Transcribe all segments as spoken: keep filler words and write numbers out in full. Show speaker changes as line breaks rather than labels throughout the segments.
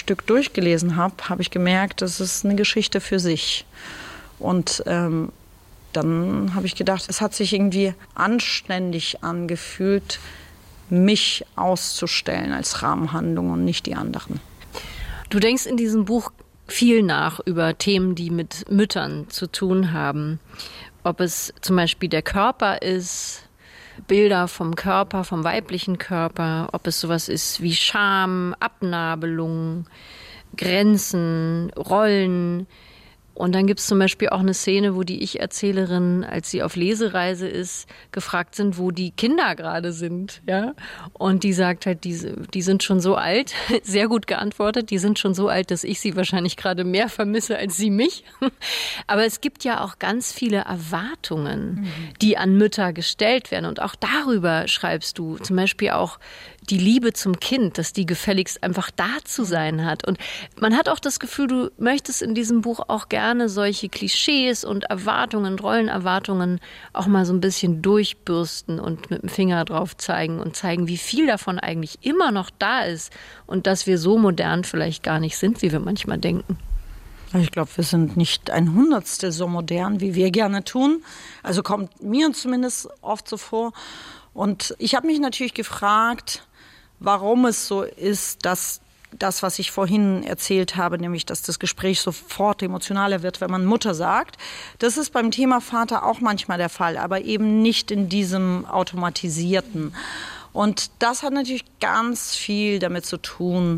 Stück durchgelesen habe, habe ich gemerkt, das ist eine Geschichte für sich. Und ähm, dann habe ich gedacht, es hat sich irgendwie anständig angefühlt, mich auszustellen als Rahmenhandlung und nicht die anderen.
Du denkst in diesem Buch viel nach über Themen, die mit Müttern zu tun haben. Ob es zum Beispiel der Körper ist, Bilder vom Körper, vom weiblichen Körper, ob es sowas ist wie Scham, Abnabelung, Grenzen, Rollen. Und dann gibt es zum Beispiel auch eine Szene, wo die Ich-Erzählerin, als sie auf Lesereise ist, gefragt sind, wo die Kinder gerade sind. Ja? Und die sagt halt, die, die sind schon so alt, sehr gut geantwortet, die sind schon so alt, dass ich sie wahrscheinlich gerade mehr vermisse als sie mich. Aber es gibt ja auch ganz viele Erwartungen, mhm. die an Mütter gestellt werden. Und auch darüber schreibst du, zum Beispiel auch die Liebe zum Kind, dass die gefälligst einfach da zu sein hat. Und man hat auch das Gefühl, du möchtest in diesem Buch auch gerne solche Klischees und Erwartungen, Rollenerwartungen auch mal so ein bisschen durchbürsten und mit dem Finger drauf zeigen und zeigen, wie viel davon eigentlich immer noch da ist und dass wir so modern vielleicht gar nicht sind, wie wir manchmal denken.
Ich glaube, wir sind nicht ein Hundertstel so modern, wie wir gerne tun. Also kommt mir zumindest oft so vor. Und ich habe mich natürlich gefragt, warum es so ist, dass das, was ich vorhin erzählt habe, nämlich, dass das Gespräch sofort emotionaler wird, wenn man Mutter sagt. Das ist beim Thema Vater auch manchmal der Fall, aber eben nicht in diesem automatisierten. Und das hat natürlich ganz viel damit zu tun,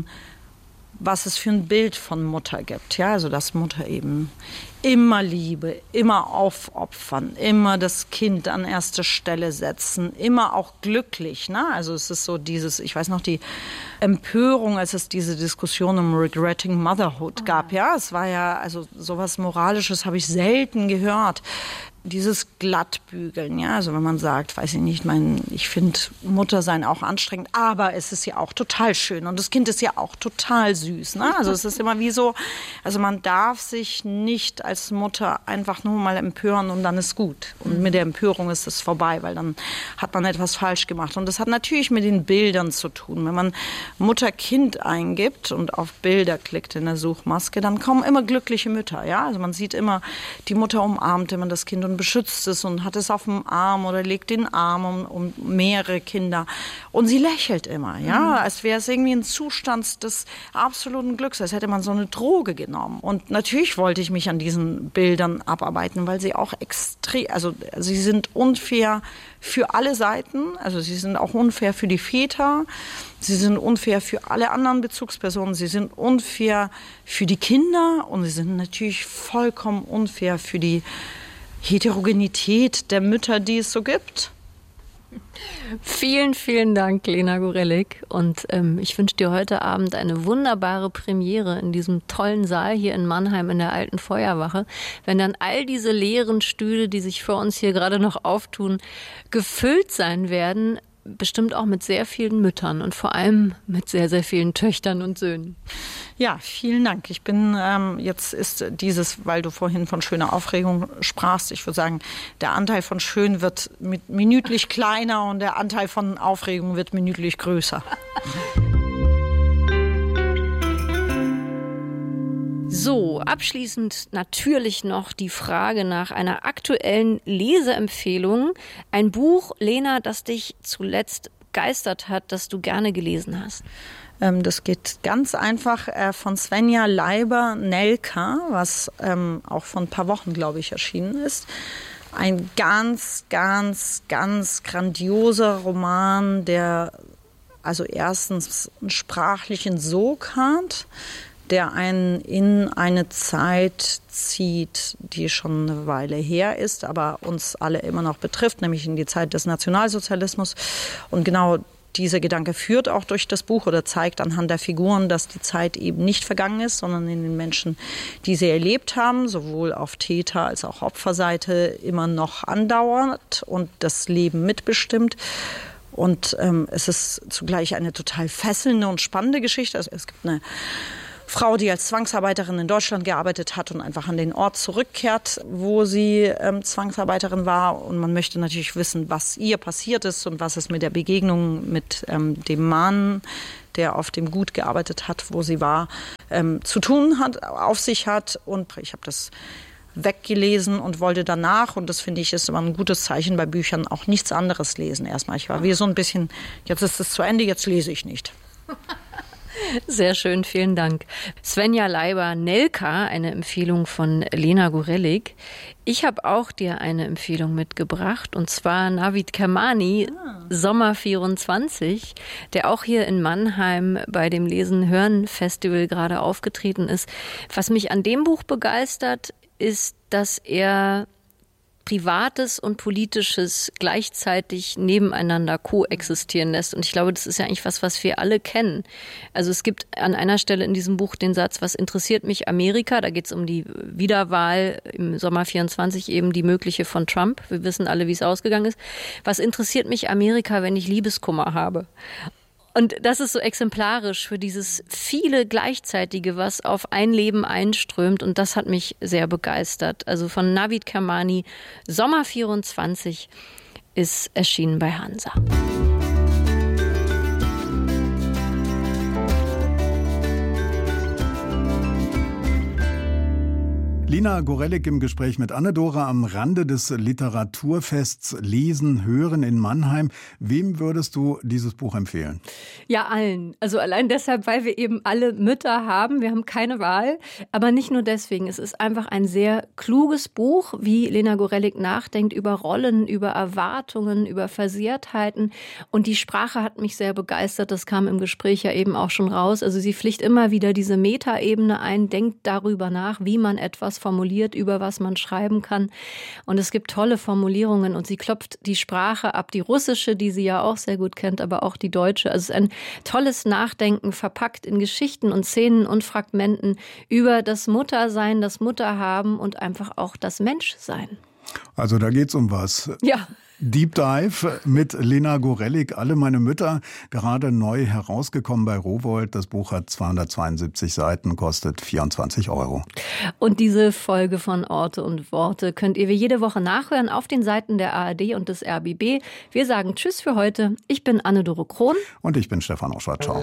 was es für ein Bild von Mutter gibt. Ja, also dass Mutter eben immer Liebe, immer aufopfern, immer das Kind an erste Stelle setzen, immer auch glücklich. Ne? Also es ist so dieses, ich weiß noch, die Empörung, als es diese Diskussion um Regretting Motherhood gab. Ja, es war ja, also sowas Moralisches habe ich selten gehört. Dieses Glattbügeln, ja, also wenn man sagt, weiß ich nicht, mein, ich finde Muttersein auch anstrengend, aber es ist ja auch total schön und das Kind ist ja auch total süß, ne? Also es ist immer wie so, also man darf sich nicht als Mutter einfach nur mal empören und dann ist gut. Und mit der Empörung ist es vorbei, weil dann hat man etwas falsch gemacht. Und das hat natürlich mit den Bildern zu tun. Wenn man Mutter-Kind eingibt und auf Bilder klickt in der Suchmaske, dann kommen immer glückliche Mütter, ja? Also man sieht immer, die Mutter umarmt immer das Kind und beschützt es und hat es auf dem Arm oder legt den Arm um, um mehrere Kinder. Und sie lächelt immer, ja, mhm. als wäre es irgendwie ein Zustand des absoluten Glücks, als hätte man so eine Droge genommen. Und natürlich wollte ich mich an diesen Bildern abarbeiten, weil sie auch extrem, also sie sind unfair für alle Seiten, also sie sind auch unfair für die Väter, sie sind unfair für alle anderen Bezugspersonen, sie sind unfair für die Kinder und sie sind natürlich vollkommen unfair für die Heterogenität der Mütter, die es so gibt.
Vielen, vielen Dank, Lena Gorelik. Und ähm, ich wünsche dir heute Abend eine wunderbare Premiere in diesem tollen Saal hier in Mannheim in der Alten Feuerwache. Wenn dann all diese leeren Stühle, die sich vor uns hier gerade noch auftun, gefüllt sein werden, bestimmt auch mit sehr vielen Müttern und vor allem mit sehr, sehr vielen Töchtern und Söhnen.
Ja, vielen Dank. Ich bin, ähm, jetzt ist dieses, weil du vorhin von schöner Aufregung sprachst, ich würde sagen, der Anteil von schön wird mit minütlich kleiner und der Anteil von Aufregung wird minütlich größer.
So, abschließend natürlich noch die Frage nach einer aktuellen Leseempfehlung. Ein Buch, Lena, das dich zuletzt begeistert hat, das du gerne gelesen hast.
Ähm, das geht ganz einfach äh, von Svenja Leiber, Nelka, was ähm, auch vor ein paar Wochen, glaube ich, erschienen ist. Ein ganz, ganz, ganz grandioser Roman, der also erstens einen sprachlichen Sog hat, der einen in eine Zeit zieht, die schon eine Weile her ist, aber uns alle immer noch betrifft, nämlich in die Zeit des Nationalsozialismus. Und genau dieser Gedanke führt auch durch das Buch oder zeigt anhand der Figuren, dass die Zeit eben nicht vergangen ist, sondern in den Menschen, die sie erlebt haben, sowohl auf Täter- als auch Opferseite, immer noch andauert und das Leben mitbestimmt. Und ähm, es ist zugleich eine total fesselnde und spannende Geschichte. Also es gibt eine Frau, die als Zwangsarbeiterin in Deutschland gearbeitet hat und einfach an den Ort zurückkehrt, wo sie ähm, Zwangsarbeiterin war. Und man möchte natürlich wissen, was ihr passiert ist und was es mit der Begegnung mit ähm, dem Mann, der auf dem Gut gearbeitet hat, wo sie war, ähm, zu tun hat, auf sich hat. Und ich habe das weggelesen und wollte danach, und das finde ich ist immer ein gutes Zeichen bei Büchern, auch nichts anderes lesen erstmal. Ich war wie so ein bisschen, jetzt ist es zu Ende, jetzt lese ich nicht.
Sehr schön, vielen Dank. Svenja Leiber-Nelka, eine Empfehlung von Lena Gorelik. Ich habe auch dir eine Empfehlung mitgebracht, und zwar Navid Kermani, ah. Sommer vierundzwanzig, der auch hier in Mannheim bei dem Lesen-Hören-Festival gerade aufgetreten ist. Was mich an dem Buch begeistert, ist, dass er Privates und Politisches gleichzeitig nebeneinander koexistieren lässt. Und ich glaube, das ist ja eigentlich was, was wir alle kennen. Also es gibt an einer Stelle in diesem Buch den Satz, was interessiert mich Amerika? Da geht es um die Wiederwahl im Sommer vierundzwanzig, eben die mögliche von Trump. Wir wissen alle, wie es ausgegangen ist. Was interessiert mich Amerika, wenn ich Liebeskummer habe? Und das ist so exemplarisch für dieses viele Gleichzeitige, was auf ein Leben einströmt. Und das hat mich sehr begeistert. Also von Navid Kermani, Sommer vierundzwanzig, ist erschienen bei Hansa.
Lena Gorelik im Gespräch mit Anne-Dora am Rande des Literaturfests Lesen, Hören in Mannheim. Wem würdest du dieses Buch empfehlen?
Ja, allen. Also allein deshalb, weil wir eben alle Mütter haben. Wir haben keine Wahl. Aber nicht nur deswegen. Es ist einfach ein sehr kluges Buch, wie Lena Gorelik nachdenkt über Rollen, über Erwartungen, über Versehrtheiten. Und die Sprache hat mich sehr begeistert. Das kam im Gespräch ja eben auch schon raus. Also sie pflicht immer wieder diese Metaebene ein, denkt darüber nach, wie man etwas formuliert, über was man schreiben kann. Und es gibt tolle Formulierungen und sie klopft die Sprache ab, die russische, die sie ja auch sehr gut kennt, aber auch die deutsche. Also es ist ein tolles Nachdenken, verpackt in Geschichten und Szenen und Fragmenten über das Muttersein, das Mutterhaben und einfach auch das Menschsein.
Also da geht's um was.
Ja.
Deep Dive mit Lena Gorelik, Alle meine Mütter, gerade neu herausgekommen bei Rowohlt. Das Buch hat zweihundertzweiundsiebzig Seiten, kostet vierundzwanzig Euro.
Und diese Folge von Orte und Worte könnt ihr wie jede Woche nachhören auf den Seiten der A R D und des R B B. Wir sagen Tschüss für heute. Ich bin Anne-Dore Krohn.
Und ich bin Stefan Oschwart. Ciao.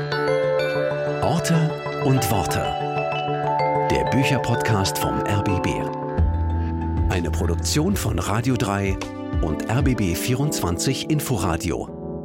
Orte und Worte. Der Bücherpodcast vom R B B. Eine Produktion von Radio drei und R B B vierundzwanzig Inforadio.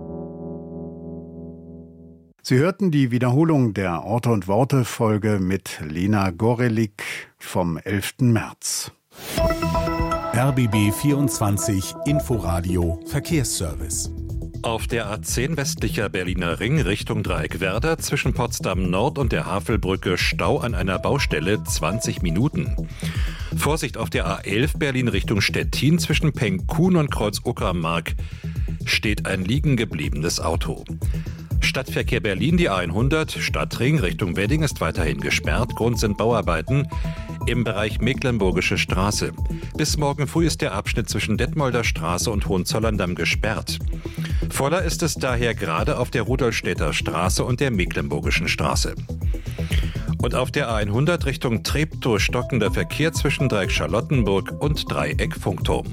Sie hörten die Wiederholung der Orte und Worte Folge mit Lena Gorelik vom elften März.
R B B vierundzwanzig Inforadio Verkehrsservice.
Auf der A zehn westlicher Berliner Ring Richtung Dreieckwerder zwischen Potsdam Nord und der Havelbrücke Stau an einer Baustelle zwanzig Minuten. Vorsicht auf der A elf Berlin Richtung Stettin zwischen Pengkuhn und Kreuz Uckermark steht ein liegen gebliebenes Auto. Stadtverkehr Berlin, die A hundert, Stadtring Richtung Wedding ist weiterhin gesperrt. Grund sind Bauarbeiten im Bereich Mecklenburgische Straße. Bis morgen früh ist der Abschnitt zwischen Detmolder Straße und Hohenzollern-Damm gesperrt. Voller ist es daher gerade auf der Rudolstädter Straße und der Mecklenburgischen Straße. Und auf der A hundert Richtung Treptow stockender Verkehr zwischen Dreieck Charlottenburg und Dreieck Funkturm.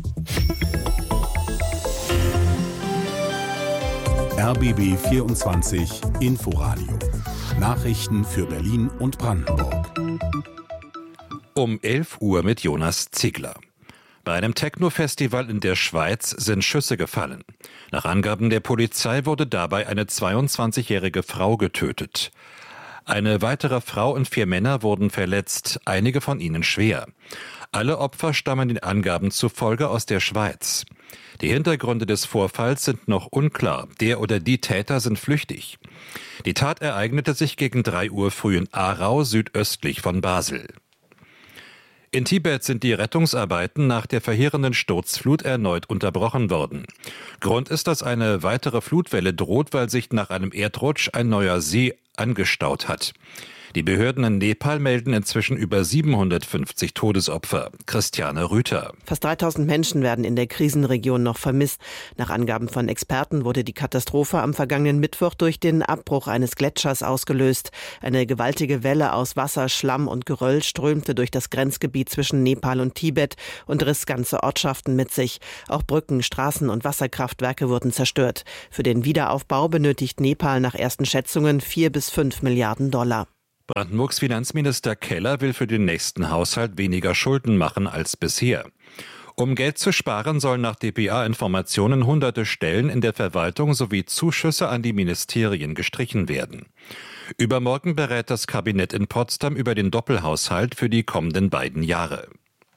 R B B vierundzwanzig Inforadio. Nachrichten für Berlin und Brandenburg.
Um elf Uhr mit Jonas Ziegler. Bei einem Techno-Festival in der Schweiz sind Schüsse gefallen. Nach Angaben der Polizei wurde dabei eine zweiundzwanzigjährige Frau getötet. Eine weitere Frau und vier Männer wurden verletzt, einige von ihnen schwer. Alle Opfer stammen den Angaben zufolge aus der Schweiz. Die Hintergründe des Vorfalls sind noch unklar. Der oder die Täter sind flüchtig. Die Tat ereignete sich gegen drei Uhr früh in Aarau, südöstlich von Basel. In Tibet sind die Rettungsarbeiten nach der verheerenden Sturzflut erneut unterbrochen worden. Grund ist, dass eine weitere Flutwelle droht, weil sich nach einem Erdrutsch ein neuer See angestaut hat. Die Behörden in Nepal melden inzwischen über siebenhundertfünfzig Todesopfer. Christiane Rüther.
Fast dreitausend Menschen werden in der Krisenregion noch vermisst. Nach Angaben von Experten wurde die Katastrophe am vergangenen Mittwoch durch den Abbruch eines Gletschers ausgelöst. Eine gewaltige Welle aus Wasser, Schlamm und Geröll strömte durch das Grenzgebiet zwischen Nepal und Tibet und riss ganze Ortschaften mit sich. Auch Brücken, Straßen und Wasserkraftwerke wurden zerstört. Für den Wiederaufbau benötigt Nepal nach ersten Schätzungen vier bis fünf Milliarden Dollar.
Brandenburgs Finanzminister Keller will für den nächsten Haushalt weniger Schulden machen als bisher. Um Geld zu sparen, sollen nach D P A-Informationen hunderte Stellen in der Verwaltung sowie Zuschüsse an die Ministerien gestrichen werden. Übermorgen berät das Kabinett in Potsdam über den Doppelhaushalt für die kommenden beiden Jahre.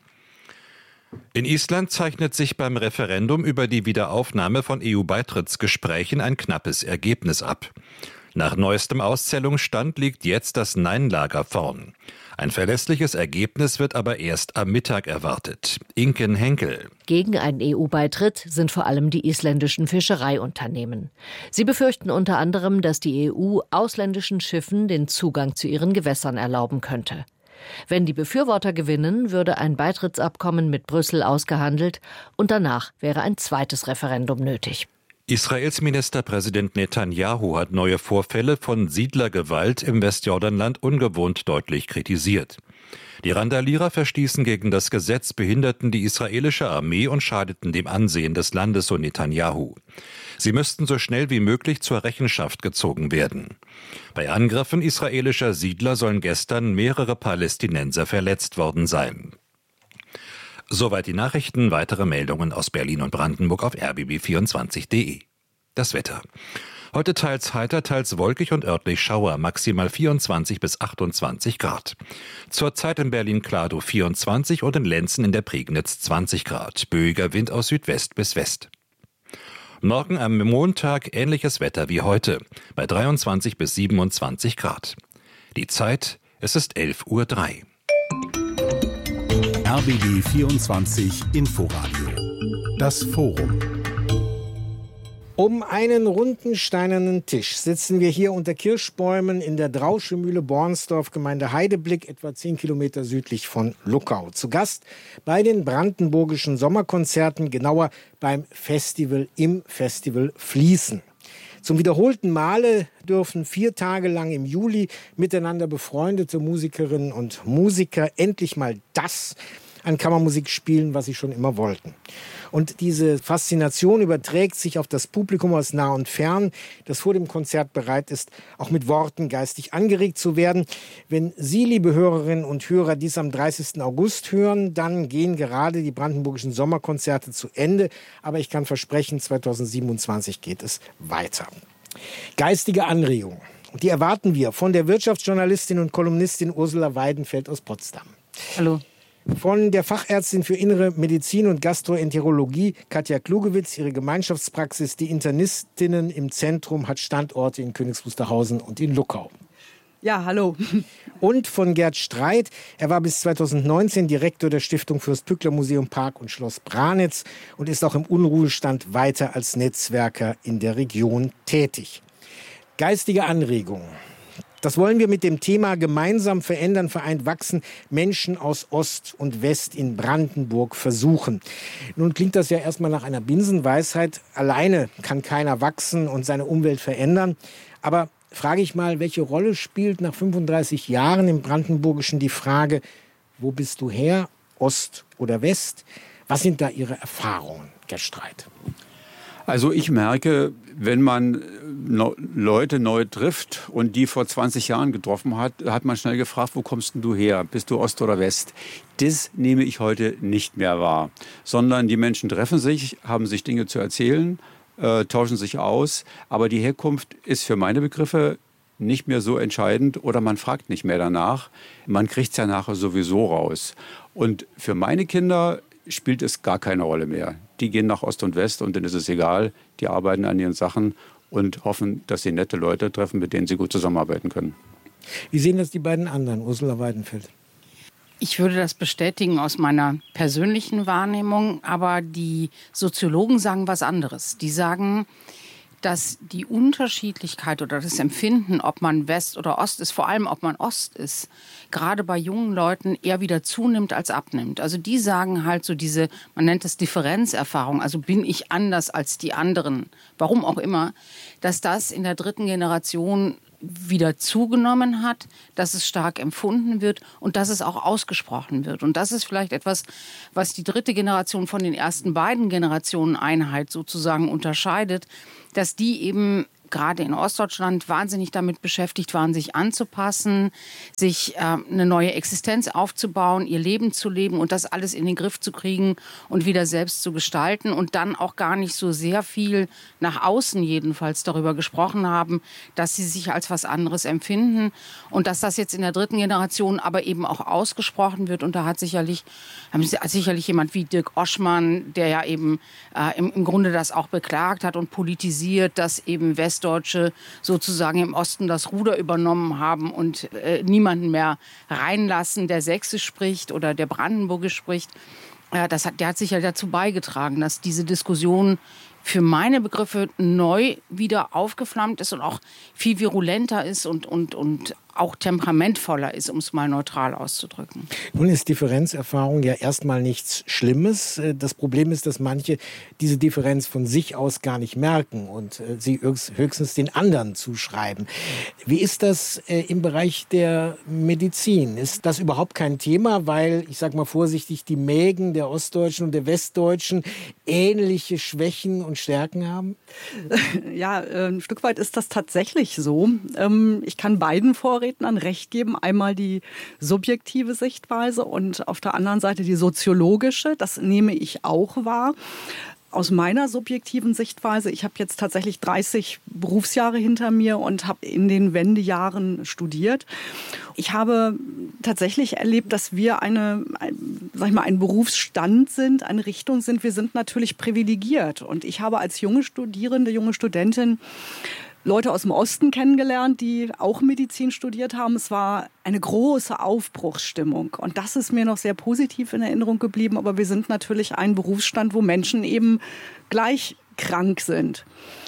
In Island zeichnet sich beim Referendum über die Wiederaufnahme von E U-Beitrittsgesprächen ein knappes Ergebnis ab. Nach neuestem Auszählungsstand liegt jetzt das Nein-Lager vorn. Ein verlässliches Ergebnis wird aber erst am Mittag erwartet. Inken Henkel.
Gegen einen E U-Beitritt sind vor allem die isländischen Fischereiunternehmen. Sie befürchten unter anderem, dass die E U ausländischen Schiffen den Zugang zu ihren Gewässern erlauben könnte. Wenn die Befürworter gewinnen, würde ein Beitrittsabkommen mit Brüssel ausgehandelt und danach wäre ein zweites Referendum nötig.
Israels Ministerpräsident Netanyahu hat neue Vorfälle von Siedlergewalt im Westjordanland ungewohnt deutlich kritisiert. Die Randalierer verstießen gegen das Gesetz, behinderten die israelische Armee und schadeten dem Ansehen des Landes, so Netanyahu. Sie müssten so schnell wie möglich zur Rechenschaft gezogen werden. Bei Angriffen israelischer Siedler sollen gestern mehrere Palästinenser verletzt worden sein. Soweit die Nachrichten. Weitere Meldungen aus Berlin und Brandenburg auf r b b vierundzwanzig punkt d e. Das Wetter. Heute teils heiter, teils wolkig und örtlich Schauer, maximal vierundzwanzig bis achtundzwanzig Grad. Zurzeit in Berlin-Kladow vierundzwanzig und in Lenzen in der Prignitz zwanzig Grad. Böiger Wind aus Südwest bis West. Morgen am Montag ähnliches Wetter wie heute, bei dreiundzwanzig bis siebenundzwanzig Grad. Die Zeit, es ist elf Uhr drei.
R B B vierundzwanzig Inforadio. Das Forum.
Um einen runden steinernen Tisch sitzen wir hier unter Kirschbäumen in der Drauschemühle Bornsdorf, Gemeinde Heideblick, etwa zehn Kilometer südlich von Luckau. Zu Gast bei den brandenburgischen Sommerkonzerten, genauer beim Festival im Festival Fließen. Zum wiederholten Male dürfen vier Tage lang im Juli miteinander befreundete Musikerinnen und Musiker endlich mal das an Kammermusik spielen, was sie schon immer wollten. Und diese Faszination überträgt sich auf das Publikum aus nah und fern, das vor dem Konzert bereit ist, auch mit Worten geistig angeregt zu werden. Wenn Sie, liebe Hörerinnen und Hörer, dies am dreißigsten August hören, dann gehen gerade die brandenburgischen Sommerkonzerte zu Ende. Aber ich kann versprechen, zweitausendsiebenundzwanzig geht es weiter. Geistige Anregungen. Und die erwarten wir von der Wirtschaftsjournalistin und Kolumnistin Ursula Weidenfeld aus Potsdam.
Hallo.
Von der Fachärztin für Innere Medizin und Gastroenterologie Katja Klugewitz, ihre Gemeinschaftspraxis Die Internistinnen im Zentrum hat Standorte in Königs Wusterhausen und in Luckau.
Ja, hallo.
Und von Gerd Streit, er war bis zweitausendneunzehn Direktor der Stiftung Fürst-Pückler Museum Park und Schloss Branitz und ist auch im Unruhestand weiter als Netzwerker in der Region tätig. Geistige Anregungen. Das wollen wir mit dem Thema Gemeinsam verändern, vereint wachsen, Menschen aus Ost und West in Brandenburg versuchen. Nun klingt das ja erstmal nach einer Binsenweisheit. Alleine kann keiner wachsen und seine Umwelt verändern. Aber frage ich mal, welche Rolle spielt nach fünfunddreißig Jahren im Brandenburgischen die Frage, wo bist du her, Ost oder West? Was sind da Ihre Erfahrungen, Gerd Streit?
Also ich merke, wenn man Leute neu trifft und die vor zwanzig Jahren getroffen hat, hat man schnell gefragt, wo kommst denn du her? Bist du Ost oder West? Das nehme ich heute nicht mehr wahr, sondern die Menschen treffen sich, haben sich Dinge zu erzählen, äh, tauschen sich aus, aber die Herkunft ist für meine Begriffe nicht mehr so entscheidend oder man fragt nicht mehr danach. Man kriegt es ja nachher sowieso raus. Und für meine Kinder spielt es gar keine Rolle mehr. Die gehen nach Ost und West und dann ist es egal. Die arbeiten an ihren Sachen und hoffen, dass sie nette Leute treffen, mit denen sie gut zusammenarbeiten können.
Wie sehen das die beiden anderen, Ursula Weidenfeld?
Ich würde das bestätigen aus meiner persönlichen Wahrnehmung, aber die Soziologen sagen was anderes. Die sagen, dass die Unterschiedlichkeit oder das Empfinden, ob man West oder Ost ist, vor allem ob man Ost ist, gerade bei jungen Leuten eher wieder zunimmt als abnimmt. Also die sagen halt so diese, man nennt es Differenzerfahrung, also bin ich anders als die anderen, warum auch immer, dass das in der dritten Generation wieder zugenommen hat, dass es stark empfunden wird und dass es auch ausgesprochen wird. Und das ist vielleicht etwas, was die dritte Generation von den ersten beiden Generationen Einheit sozusagen unterscheidet, dass die eben gerade in Ostdeutschland wahnsinnig damit beschäftigt waren, sich anzupassen, sich äh, eine neue Existenz aufzubauen, ihr Leben zu leben und das alles in den Griff zu kriegen und wieder selbst zu gestalten und dann auch gar nicht so sehr viel nach außen jedenfalls darüber gesprochen haben, dass sie sich als was anderes empfinden und dass das jetzt in der dritten Generation aber eben auch ausgesprochen wird. Und da hat sicherlich, hat sicherlich jemand wie Dirk Oschmann, der ja eben äh, im, im Grunde das auch beklagt hat und politisiert, dass eben West Deutsche sozusagen im Osten das Ruder übernommen haben und äh, niemanden mehr reinlassen, der Sächsisch spricht oder der Brandenburgisch spricht. Äh, das hat, der hat sicher dazu beigetragen, dass diese Diskussion für meine Begriffe neu wieder aufgeflammt ist und auch viel virulenter ist und, und, und auch temperamentvoller ist, um es mal neutral auszudrücken.
Nun ist Differenzerfahrung ja erstmal nichts Schlimmes. Das Problem ist, dass manche diese Differenz von sich aus gar nicht merken und sie höchstens den anderen zuschreiben. Wie ist das im Bereich der Medizin? Ist das überhaupt kein Thema, weil, ich sage mal vorsichtig, die Mägen der Ostdeutschen und der Westdeutschen ähnliche Schwächen und Stärken haben?
Ja, ein Stück weit ist das tatsächlich so. Ich kann beiden Vorrednern recht geben. Einmal die subjektive Sichtweise und auf der anderen Seite die soziologische. Das nehme ich auch wahr. Aus meiner subjektiven Sichtweise, ich habe jetzt tatsächlich dreißig Berufsjahre hinter mir und habe in den Wendejahren studiert. Ich habe tatsächlich erlebt, dass wir eine, ein, sag ich mal, ein Berufsstand sind, eine Richtung sind. Wir sind natürlich privilegiert. Und ich habe als junge Studierende, junge Studentin Leute aus dem Osten kennengelernt, die auch Medizin studiert haben. Es war eine große Aufbruchsstimmung. Und das ist mir noch sehr positiv in Erinnerung geblieben. Aber wir sind natürlich ein Berufsstand, wo Menschen eben gleich krank sind.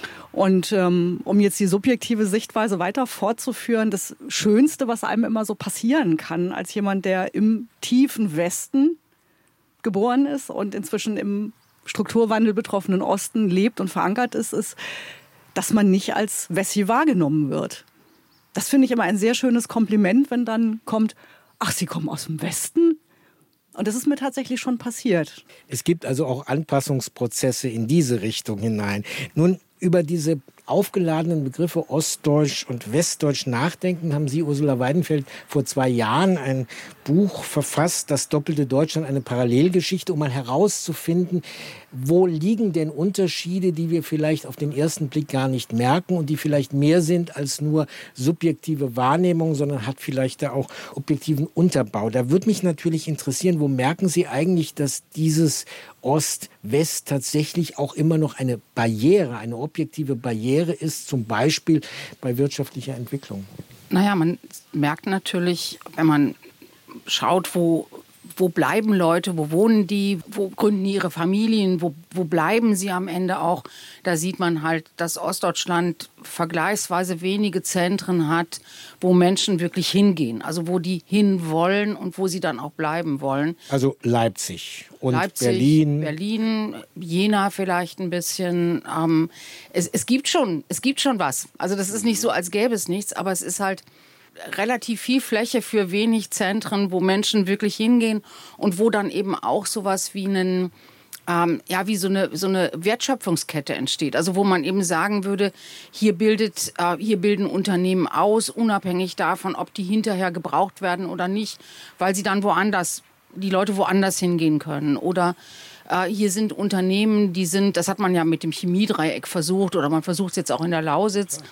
Und ähm, um jetzt die subjektive Sichtweise weiter fortzuführen, das Schönste, was einem immer so passieren kann, als jemand, der im tiefen Westen geboren ist und inzwischen im Strukturwandel betroffenen Osten lebt und verankert ist, ist, dass man nicht als Wessi wahrgenommen wird. Das finde ich immer ein sehr schönes Kompliment, wenn dann kommt, ach, Sie kommen aus dem Westen? Und das ist mir tatsächlich schon passiert.
Es gibt also auch Anpassungsprozesse in diese Richtung hinein. Nun, über diese aufgeladenen Begriffe Ostdeutsch und Westdeutsch nachdenken, haben Sie, Ursula Weidenfeld, vor zwei Jahren ein Buch verfasst, Das doppelte Deutschland, eine Parallelgeschichte, um mal herauszufinden, wo liegen denn Unterschiede, die wir vielleicht auf den ersten Blick gar nicht merken und die vielleicht mehr sind als nur subjektive Wahrnehmung, sondern hat vielleicht da auch objektiven Unterbau. Da würde mich natürlich interessieren, wo merken Sie eigentlich, dass dieses Ost-West tatsächlich auch immer noch eine Barriere, eine objektive Barriere ist, zum Beispiel bei wirtschaftlicher Entwicklung?
Naja, man merkt natürlich, wenn man schaut, wo, wo bleiben Leute, wo wohnen die, wo gründen die ihre Familien, wo, wo bleiben sie am Ende auch. Da sieht man halt, dass Ostdeutschland vergleichsweise wenige Zentren hat, wo Menschen wirklich hingehen. Also wo die hinwollen und wo sie dann auch bleiben wollen.
Also Leipzig und
Leipzig,
Berlin.
Berlin, Jena vielleicht ein bisschen. Ähm, es, es gibt schon, es gibt schon was. Also das ist nicht so, als gäbe es nichts, aber es ist halt relativ viel Fläche für wenig Zentren, wo Menschen wirklich hingehen und wo dann eben auch sowas wie einen, ähm, ja, wie so eine, so eine Wertschöpfungskette entsteht. Also wo man eben sagen würde, hier bildet, äh, hier bilden Unternehmen aus, unabhängig davon, ob die hinterher gebraucht werden oder nicht, weil sie dann woanders, die Leute woanders hingehen können. Oder äh, hier sind Unternehmen, die sind, das hat man ja mit dem Chemiedreieck versucht oder man versucht es jetzt auch in der Lausitz.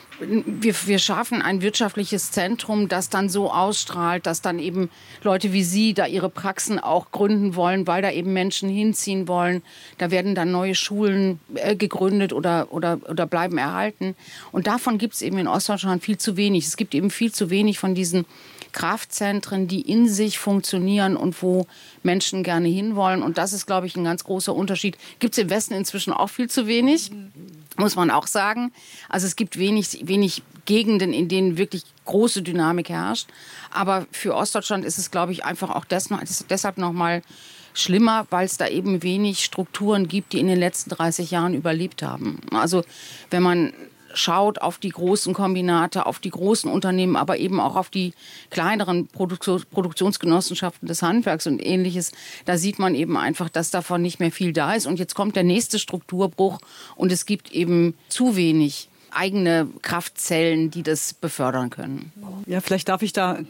Wir, wir schaffen ein wirtschaftliches Zentrum, das dann so ausstrahlt, dass dann eben Leute wie Sie da ihre Praxen auch gründen wollen, weil da eben Menschen hinziehen wollen. Da werden dann neue Schulen äh, gegründet oder, oder, oder bleiben erhalten. Und davon gibt es eben in Ostdeutschland viel zu wenig. Es gibt eben viel zu wenig von diesen Kraftzentren, die in sich funktionieren und wo Menschen gerne hinwollen. Und das ist, glaube ich, ein ganz großer Unterschied. Gibt es im Westen inzwischen auch viel zu wenig, muss man auch sagen. Also es gibt wenig, wenig Gegenden, in denen wirklich große Dynamik herrscht. Aber für Ostdeutschland ist es, glaube ich, einfach auch des, deshalb noch mal schlimmer, weil es da eben wenig Strukturen gibt, die in den letzten dreißig Jahren überlebt haben. Also wenn man schaut auf die großen Kombinate, auf die großen Unternehmen, aber eben auch auf die kleineren Produk- Produktionsgenossenschaften des Handwerks und Ähnliches, da sieht man eben einfach, dass davon nicht mehr viel da ist. Und jetzt kommt der nächste Strukturbruch und es gibt eben zu wenig eigene Kraftzellen, die das befördern können.
Ja, vielleicht darf ich da,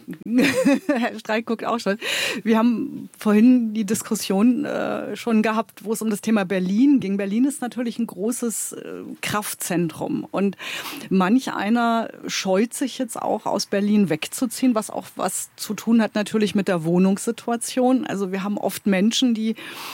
Herr Streik guckt auch schon, wir haben vorhin die Diskussion äh, schon gehabt, wo es um das Thema Berlin ging. Berlin ist natürlich ein großes äh, Kraftzentrum und manch einer scheut sich jetzt auch aus Berlin wegzuziehen, was auch was zu tun hat natürlich mit der Wohnungssituation. Also wir haben oft Menschen, die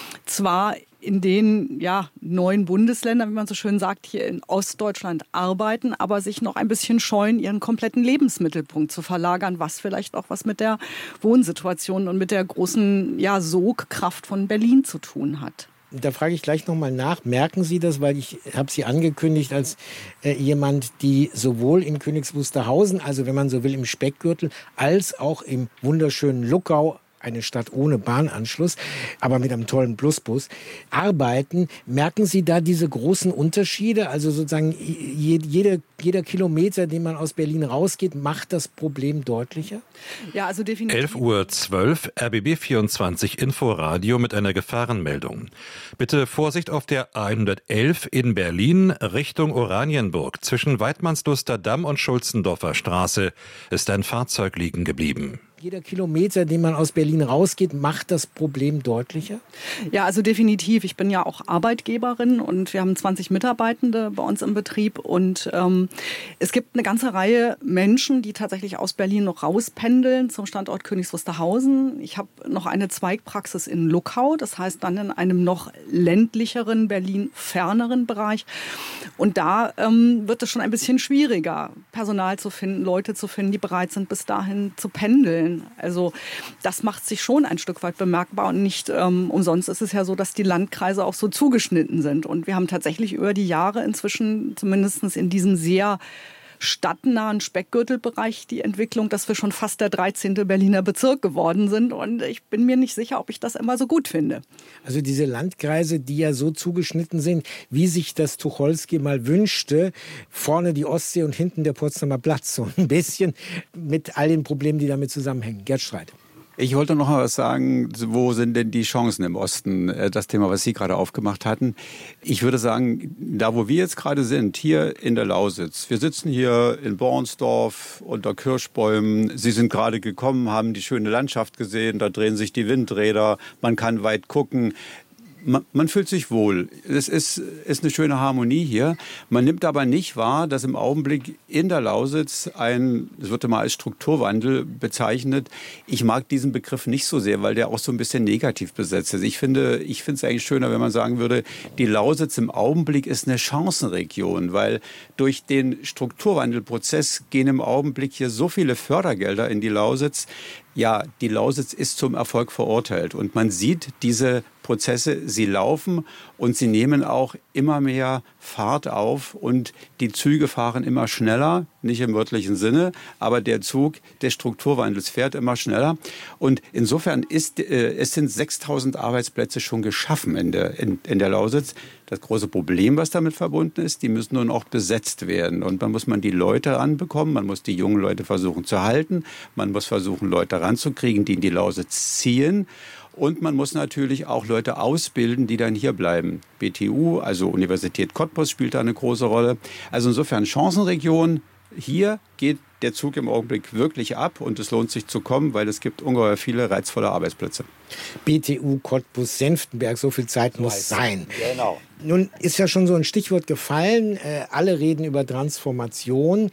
zwar in den ja, neuen Bundesländern, wie man so schön sagt, hier in Ostdeutschland arbeiten, aber sich noch ein bisschen scheuen, ihren kompletten Lebensmittelpunkt zu verlagern, was vielleicht auch was mit der Wohnsituation und mit der großen ja, Sogkraft von Berlin zu tun hat.
Da frage ich gleich nochmal nach. Merken Sie das, weil ich habe Sie angekündigt als äh, jemand, die sowohl in Königs Wusterhausen, also wenn man so will im Speckgürtel, als auch im wunderschönen Luckau, eine Stadt ohne Bahnanschluss, aber mit einem tollen Plusbus, arbeiten. Merken Sie da diese großen Unterschiede? Also sozusagen jede, jeder Kilometer, den man aus Berlin rausgeht, macht das Problem deutlicher?
Ja, also definitiv.
elf Uhr zwölf, R B B vierundzwanzig Inforadio mit einer Gefahrenmeldung. Bitte Vorsicht auf der A hundertelf in Berlin Richtung Oranienburg. Zwischen Weidmannsluster Damm und Schulzendorfer Straße ist ein Fahrzeug liegen geblieben.
Jeder Kilometer, den man aus Berlin rausgeht, macht das Problem deutlicher?
Ja, also definitiv. Ich bin ja auch Arbeitgeberin und wir haben zwanzig Mitarbeitende bei uns im Betrieb. Und ähm, es gibt eine ganze Reihe Menschen, die tatsächlich aus Berlin noch rauspendeln zum Standort Königs Wusterhausen. Ich habe noch eine Zweigpraxis in Luckau, das heißt dann in einem noch ländlicheren, Berlin-ferneren Bereich. Und da ähm, wird es schon ein bisschen schwieriger, Personal zu finden, Leute zu finden, die bereit sind, bis dahin zu pendeln. Also das macht sich schon ein Stück weit bemerkbar und nicht ähm, umsonst ist es ja so, dass die Landkreise auch so zugeschnitten sind. Und wir haben tatsächlich über die Jahre inzwischen zumindest in diesem sehr stadtnahen Speckgürtelbereich die Entwicklung, dass wir schon fast der dreizehnte Berliner Bezirk geworden sind. Und ich bin mir nicht sicher, ob ich das immer so gut finde.
Also diese Landkreise, die ja so zugeschnitten sind, wie sich das Tucholsky mal wünschte, vorne die Ostsee und hinten der Potsdamer Platz, so ein bisschen mit all den Problemen, die damit zusammenhängen. Gerd Streit.
Ich wollte noch mal was sagen, wo sind denn die Chancen im Osten? Das Thema, was Sie gerade aufgemacht hatten. Ich würde sagen, da wo wir jetzt gerade sind, hier in der Lausitz, wir sitzen hier in Bornsdorf unter Kirschbäumen. Sie sind gerade gekommen, haben die schöne Landschaft gesehen, da drehen sich die Windräder, man kann weit gucken. Man, man fühlt sich wohl. Es ist, ist eine schöne Harmonie hier. Man nimmt aber nicht wahr, dass im Augenblick in der Lausitz ein, es wird immer als Strukturwandel bezeichnet. Ich mag diesen Begriff nicht so sehr, weil der auch so ein bisschen negativ besetzt ist. Ich finde, ich finde es eigentlich schöner, wenn man sagen würde, die Lausitz im Augenblick ist eine Chancenregion, weil durch den Strukturwandelprozess gehen im Augenblick hier so viele Fördergelder in die Lausitz. Ja, die Lausitz ist zum Erfolg verurteilt und man sieht diese Prozesse, sie laufen und sie nehmen auch immer mehr Fahrt auf und die Züge fahren immer schneller, nicht im wörtlichen Sinne, aber der Zug des Strukturwandels fährt immer schneller und insofern ist, äh, es sind sechstausend Arbeitsplätze schon geschaffen in der, in, in der Lausitz. Das große Problem, was damit verbunden ist, die müssen nun auch besetzt werden und man muss man die Leute ranbekommen, man muss die jungen Leute versuchen zu halten, man muss versuchen, Leute ranzukriegen, die in die Lausitz ziehen. Und man muss natürlich auch Leute ausbilden, die dann hier bleiben. B T U, also Universität Cottbus, spielt da eine große Rolle. Also insofern Chancenregion. Hier geht der Zug im Augenblick wirklich ab und es lohnt sich zu kommen, weil es gibt ungeheuer viele reizvolle Arbeitsplätze.
B T U, Cottbus, Senftenberg, so viel Zeit muss sein.
Genau.
Nun ist ja schon so ein Stichwort gefallen. Äh, alle reden über Transformation.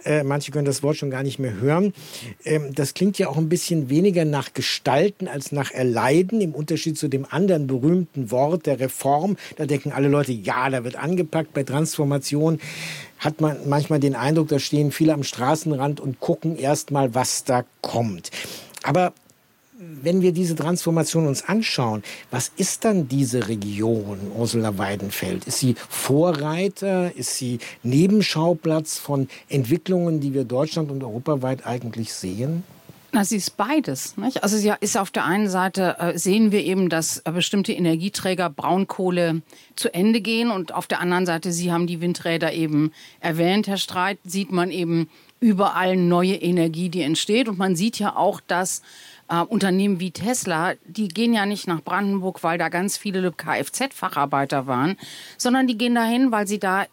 Äh, manche können das Wort schon gar nicht mehr hören. Ähm, das klingt ja auch ein bisschen weniger nach Gestalten als nach Erleiden, im Unterschied zu dem anderen berühmten Wort der Reform. Da denken alle Leute, ja, da wird angepackt. Bei Transformation hat man manchmal den Eindruck, da stehen viele am Straßenrand und gucken erst mal, was da kommt. Aber wenn wir diese Transformation uns anschauen, was ist dann diese Region, Ursula Weidenfeld? Ist sie Vorreiter? Ist sie Nebenschauplatz von Entwicklungen, die wir deutschland- und europaweit eigentlich sehen?
Na, sie ist beides. Nicht? Also sie ist auf der einen Seite, äh, sehen wir eben, dass äh, bestimmte Energieträger, Braunkohle, zu Ende gehen. Und auf der anderen Seite, Sie haben die Windräder eben erwähnt, Herr Streit, sieht man eben überall neue Energie, die entsteht. Und man sieht ja auch, dass äh, Unternehmen wie Tesla, die gehen ja nicht nach Brandenburg, weil da ganz viele Kfz-Facharbeiter waren, sondern die gehen dahin, weil sie da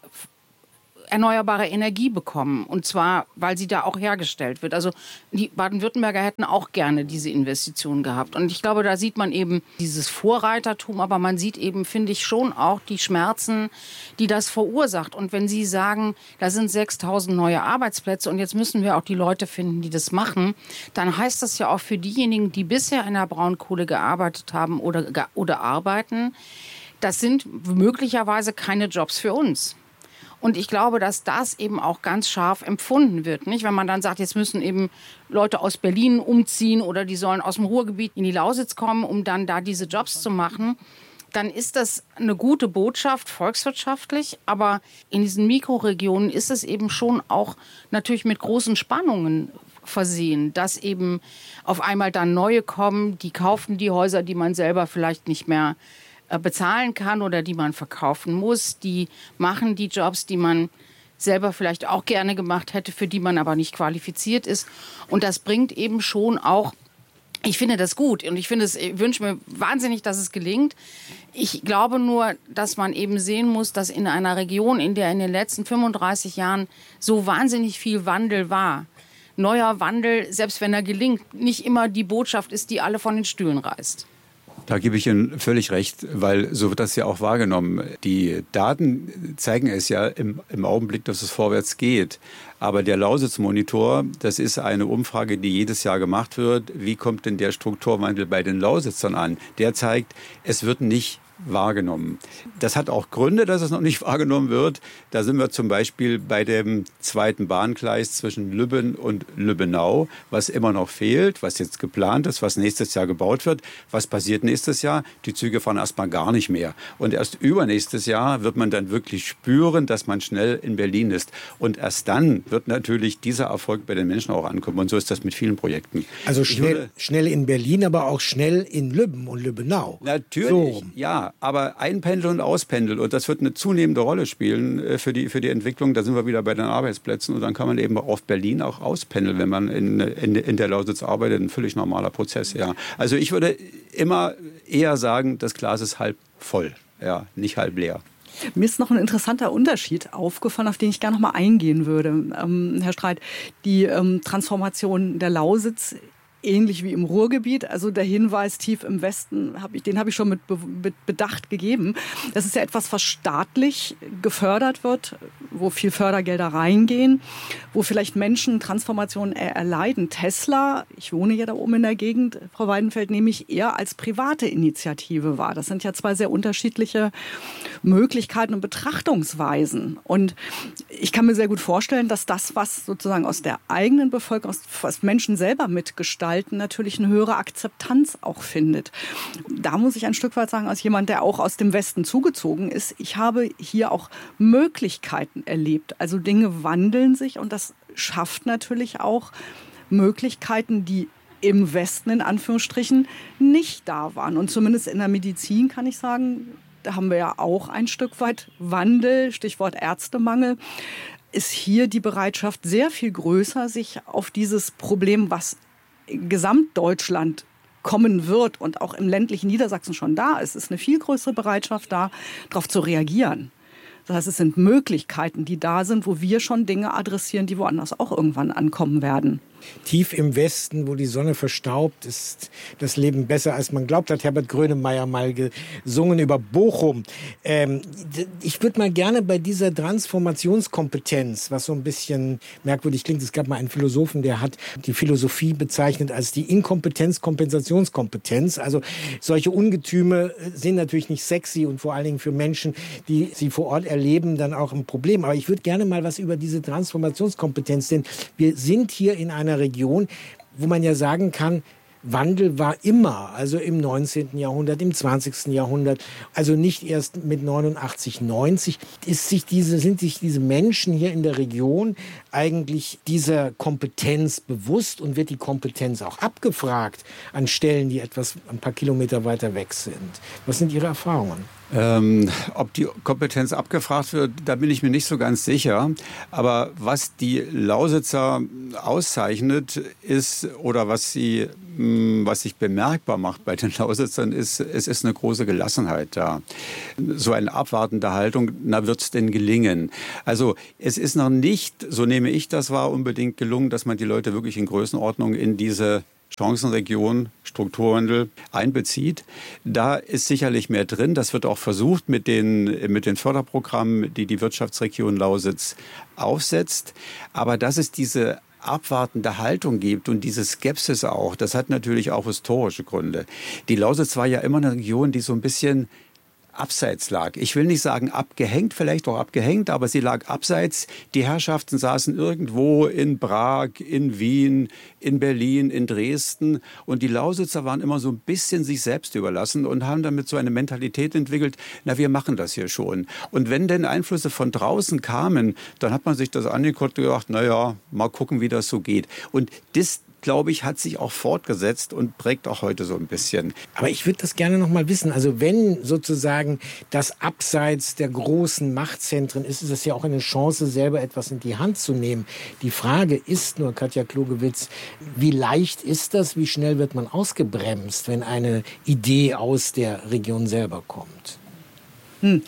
erneuerbare Energie bekommen. Und zwar, weil sie da auch hergestellt wird. Also die Baden-Württemberger hätten auch gerne diese Investitionen gehabt. Und ich glaube, da sieht man eben dieses Vorreitertum, aber man sieht eben, finde ich, schon auch die Schmerzen, die das verursacht. Und wenn Sie sagen, da sind sechstausend neue Arbeitsplätze und jetzt müssen wir auch die Leute finden, die das machen, dann heißt das ja auch für diejenigen, die bisher in der Braunkohle gearbeitet haben oder, oder arbeiten, das sind möglicherweise keine Jobs für uns. Und ich glaube, dass das eben auch ganz scharf empfunden wird. Nicht? Wenn man dann sagt, jetzt müssen eben Leute aus Berlin umziehen oder die sollen aus dem Ruhrgebiet in die Lausitz kommen, um dann da diese Jobs zu machen, dann ist das eine gute Botschaft volkswirtschaftlich. Aber in diesen Mikroregionen ist es eben schon auch natürlich mit großen Spannungen versehen, dass eben auf einmal dann neue kommen, die kaufen die Häuser, die man selber vielleicht nicht mehr bezahlen kann oder die man verkaufen muss. Die machen die Jobs, die man selber vielleicht auch gerne gemacht hätte, für die man aber nicht qualifiziert ist. Und das bringt eben schon auch, ich finde das gut und ich finde es, ich wünsche mir wahnsinnig, dass es gelingt. Ich glaube nur, dass man eben sehen muss, dass in einer Region, in der in den letzten fünfunddreißig Jahren so wahnsinnig viel Wandel war, neuer Wandel, selbst wenn er gelingt, nicht immer die Botschaft ist, die alle von den Stühlen reißt.
Da gebe ich Ihnen völlig recht, weil so wird das ja auch wahrgenommen. Die Daten zeigen es ja im, im Augenblick, dass es vorwärts geht. Aber der Lausitz-Monitor, das ist eine Umfrage, die jedes Jahr gemacht wird. Wie kommt denn der Strukturwandel bei den Lausitzern an? Der zeigt, es wird nicht wahrgenommen. Das hat auch Gründe, dass es noch nicht wahrgenommen wird. Da sind wir zum Beispiel bei dem zweiten Bahngleis zwischen Lübben und Lübbenau, was immer noch fehlt, was jetzt geplant ist, was nächstes Jahr gebaut wird. Was passiert nächstes Jahr? Die Züge fahren erstmal gar nicht mehr. Und erst übernächstes Jahr wird man dann wirklich spüren, dass man schnell in Berlin ist. Und erst dann wird natürlich dieser Erfolg bei den Menschen auch ankommen. Und so ist das mit vielen Projekten.
Also schnell, schnell in Berlin, aber auch schnell in Lübben und Lübbenau.
Natürlich,
so.
Ja. Aber Einpendeln und Auspendeln, und das wird eine zunehmende Rolle spielen für die, für die Entwicklung. Da sind wir wieder bei den Arbeitsplätzen und dann kann man eben auf Berlin auch auspendeln, wenn man in, in, in der Lausitz arbeitet. Ein völlig normaler Prozess, ja. Also ich würde immer eher sagen, das Glas ist halb voll, ja, nicht halb leer.
Mir ist noch ein interessanter Unterschied aufgefallen, auf den ich gerne noch mal eingehen würde. Ähm, Herr Streit, die ähm, Transformation der Lausitz, ähnlich wie im Ruhrgebiet, also der Hinweis tief im Westen, hab ich, den habe ich schon mit, mit Bedacht gegeben. Das ist ja etwas, was staatlich gefördert wird, wo viel Fördergelder reingehen, wo vielleicht Menschen Transformationen erleiden. Tesla, ich wohne ja da oben in der Gegend, Frau Weidenfeld, nehme ich eher als private Initiative wahr. Das sind ja zwei sehr unterschiedliche Möglichkeiten und Betrachtungsweisen. Und ich kann mir sehr gut vorstellen, dass das, was sozusagen aus der eigenen Bevölkerung, was Menschen selber mitgestalten, natürlich eine höhere Akzeptanz auch findet. Da muss ich ein Stück weit sagen, als jemand, der auch aus dem Westen zugezogen ist, ich habe hier auch Möglichkeiten erlebt. Also Dinge wandeln sich und das schafft natürlich auch Möglichkeiten, die im Westen in Anführungsstrichen nicht da waren. Und zumindest in der Medizin kann ich sagen, da haben wir ja auch ein Stück weit Wandel, Stichwort Ärztemangel, ist hier die Bereitschaft sehr viel größer, sich auf dieses Problem, was Gesamtdeutschland kommen wird und auch im ländlichen Niedersachsen schon da ist, ist eine viel größere Bereitschaft da, darauf zu reagieren. Das heißt, es sind Möglichkeiten, die da sind, wo wir schon Dinge adressieren, die woanders auch irgendwann ankommen werden.
Tief im Westen, wo die Sonne verstaubt, ist das Leben besser, als man glaubt, hat Herbert Grönemeyer mal gesungen über Bochum. Ähm, ich würde mal gerne bei dieser Transformationskompetenz, was so ein bisschen merkwürdig klingt, es gab mal einen Philosophen, der hat die Philosophie bezeichnet als die Inkompetenz-Kompensationskompetenz. Also solche Ungetüme sind natürlich nicht sexy und vor allen Dingen für Menschen, die sie vor Ort erleben, dann auch ein Problem. Aber ich würde gerne mal was über diese Transformationskompetenz, denn wir sind hier in einer Region, wo man ja sagen kann, Wandel war immer, also im neunzehnten Jahrhundert, im zwanzigsten Jahrhundert, also nicht erst mit neunundachtzig, neunzig, ist sich diese, sind sich diese Menschen hier in der Region eigentlich dieser Kompetenz bewusst und wird die Kompetenz auch abgefragt an Stellen, die etwas ein paar Kilometer weiter weg sind. Was sind Ihre Erfahrungen?
Ähm, ob die Kompetenz abgefragt wird, da bin ich mir nicht so ganz sicher. Aber was die Lausitzer auszeichnet ist, oder was sie, mh, was sich bemerkbar macht bei den Lausitzern, ist, es ist eine große Gelassenheit da. So eine abwartende Haltung, na, wird's denn gelingen? Also es ist noch nicht, so nehme ich das wahr, unbedingt gelungen, dass man die Leute wirklich in Größenordnung in diese Chancenregion, Strukturwandel einbezieht. Da ist sicherlich mehr drin. Das wird auch versucht mit den, mit den Förderprogrammen, die die Wirtschaftsregion Lausitz aufsetzt. Aber dass es diese abwartende Haltung gibt und diese Skepsis auch, das hat natürlich auch historische Gründe. Die Lausitz war ja immer eine Region, die so ein bisschen abseits lag. Ich will nicht sagen abgehängt, vielleicht auch abgehängt, aber sie lag abseits. Die Herrschaften saßen irgendwo in Prag, in Wien, in Berlin, in Dresden und die Lausitzer waren immer so ein bisschen sich selbst überlassen und haben damit so eine Mentalität entwickelt, na, wir machen das hier schon. Und wenn denn Einflüsse von draußen kamen, dann hat man sich das angeguckt und gedacht, na ja, mal gucken, wie das so geht. Und das, glaube ich, hat sich auch fortgesetzt und prägt auch heute so ein bisschen.
Aber ich würde das gerne noch mal wissen. Also wenn sozusagen das abseits der großen Machtzentren ist, ist es ja auch eine Chance, selber etwas in die Hand zu nehmen. Die Frage ist nur, Katja Klogewitz, wie leicht ist das, wie schnell wird man ausgebremst, wenn eine Idee aus der Region selber kommt?
Hm.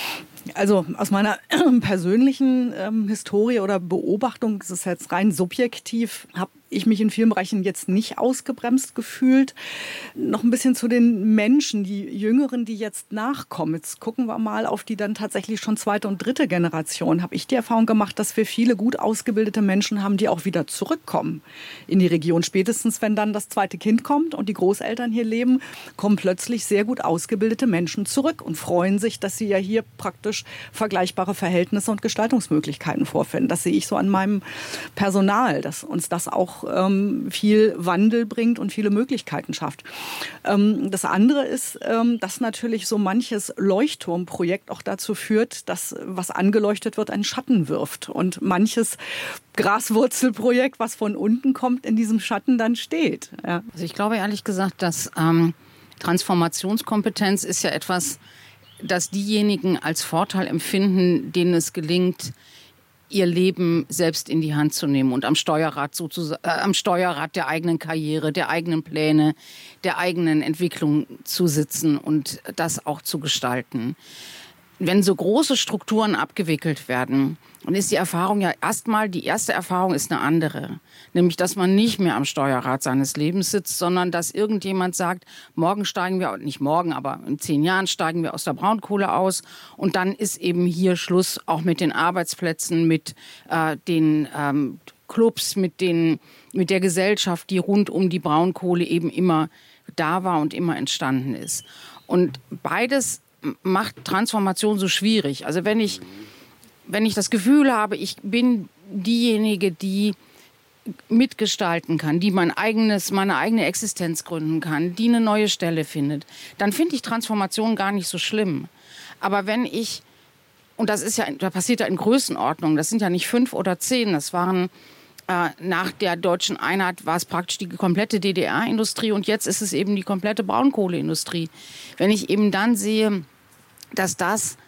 Also aus meiner persönlichen ähm, Historie oder Beobachtung, das ist jetzt rein subjektiv, habe ich mich in vielen Bereichen jetzt nicht ausgebremst gefühlt. Noch ein bisschen zu den Menschen, die Jüngeren, die jetzt nachkommen. Jetzt gucken wir mal auf die dann tatsächlich schon zweite und dritte Generation. Habe ich die Erfahrung gemacht, dass wir viele gut ausgebildete Menschen haben, die auch wieder zurückkommen in die Region. Spätestens, wenn dann das zweite Kind kommt und die Großeltern hier leben, kommen plötzlich sehr gut ausgebildete Menschen zurück und freuen sich, dass sie ja hier praktisch vergleichbare Verhältnisse und Gestaltungsmöglichkeiten vorfinden. Das sehe ich so an meinem Personal, dass uns das auch ähm, viel Wandel bringt und viele Möglichkeiten schafft. Ähm, das andere ist, ähm, dass natürlich so manches Leuchtturmprojekt auch dazu führt, dass was angeleuchtet wird, einen Schatten wirft und manches Graswurzelprojekt, was von unten kommt, in diesem Schatten dann steht. Ja.
Also ich glaube ehrlich gesagt, dass ähm, Transformationskompetenz ist ja etwas, dass diejenigen als Vorteil empfinden, denen es gelingt, ihr Leben selbst in die Hand zu nehmen und am Steuerrad sozusagen, äh, am Steuerrad der eigenen Karriere, der eigenen Pläne, der eigenen Entwicklung zu sitzen und das auch zu gestalten. Wenn so große Strukturen abgewickelt werden, dann ist die Erfahrung ja erstmal, die erste Erfahrung ist eine andere. Nämlich, dass man nicht mehr am Steuerrad seines Lebens sitzt, sondern dass irgendjemand sagt, morgen steigen wir, nicht morgen, aber in zehn Jahren steigen wir aus der Braunkohle aus. Und dann ist eben hier Schluss auch mit den Arbeitsplätzen, mit äh, den ähm, Clubs, mit, den, mit der Gesellschaft, die rund um die Braunkohle eben immer da war und immer entstanden ist. Und beides macht Transformation so schwierig. Also wenn ich, wenn ich das Gefühl habe, ich bin diejenige, die mitgestalten kann, die mein eigenes, meine eigene Existenz gründen kann, die eine neue Stelle findet, dann finde ich Transformation gar nicht so schlimm. Aber wenn ich, und das ist ja, da passiert ja in Größenordnung, das sind ja nicht fünf oder zehn, das waren äh, nach der deutschen Einheit war es praktisch die komplette D D R-Industrie und jetzt ist es eben die komplette Braunkohleindustrie. Wenn ich eben dann sehe, dass das,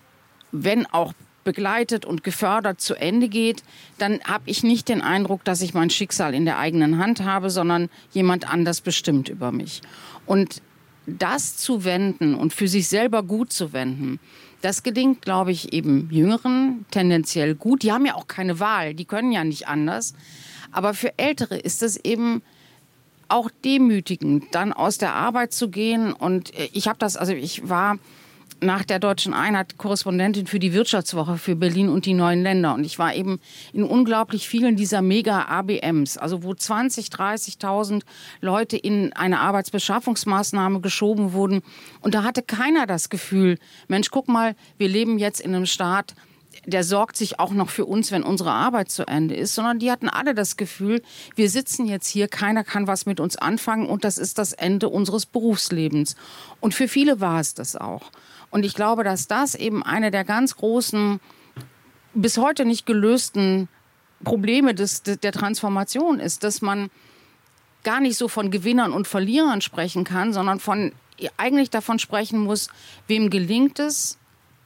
wenn auch begleitet und gefördert zu Ende geht, dann habe ich nicht den Eindruck, dass ich mein Schicksal in der eigenen Hand habe, sondern jemand anders bestimmt über mich. Und das zu wenden und für sich selber gut zu wenden, Das gelingt, glaube ich, eben Jüngeren tendenziell gut. Die haben ja auch keine Wahl, die können ja nicht anders. Aber für Ältere ist es eben auch demütigend, dann aus der Arbeit zu gehen. Und ich habe das, also ich war nach der Deutschen Einheit Korrespondentin für die Wirtschaftswoche für Berlin und die neuen Länder. Und ich war eben in unglaublich vielen dieser Mega-A B Ms, also wo zwanzig, dreißigtausend Leute in eine Arbeitsbeschaffungsmaßnahme geschoben wurden. Und da hatte keiner das Gefühl, Mensch, guck mal, wir leben jetzt in einem Staat, der sorgt sich auch noch für uns, wenn unsere Arbeit zu Ende ist, sondern die hatten alle das Gefühl, wir sitzen jetzt hier, keiner kann was mit uns anfangen und das ist das Ende unseres Berufslebens. Und für viele war es das auch. Und ich glaube, dass das eben eine der ganz großen, bis heute nicht gelösten Probleme des, der Transformation ist, dass man gar nicht so von Gewinnern und Verlierern sprechen kann, sondern von, eigentlich davon sprechen muss, wem gelingt es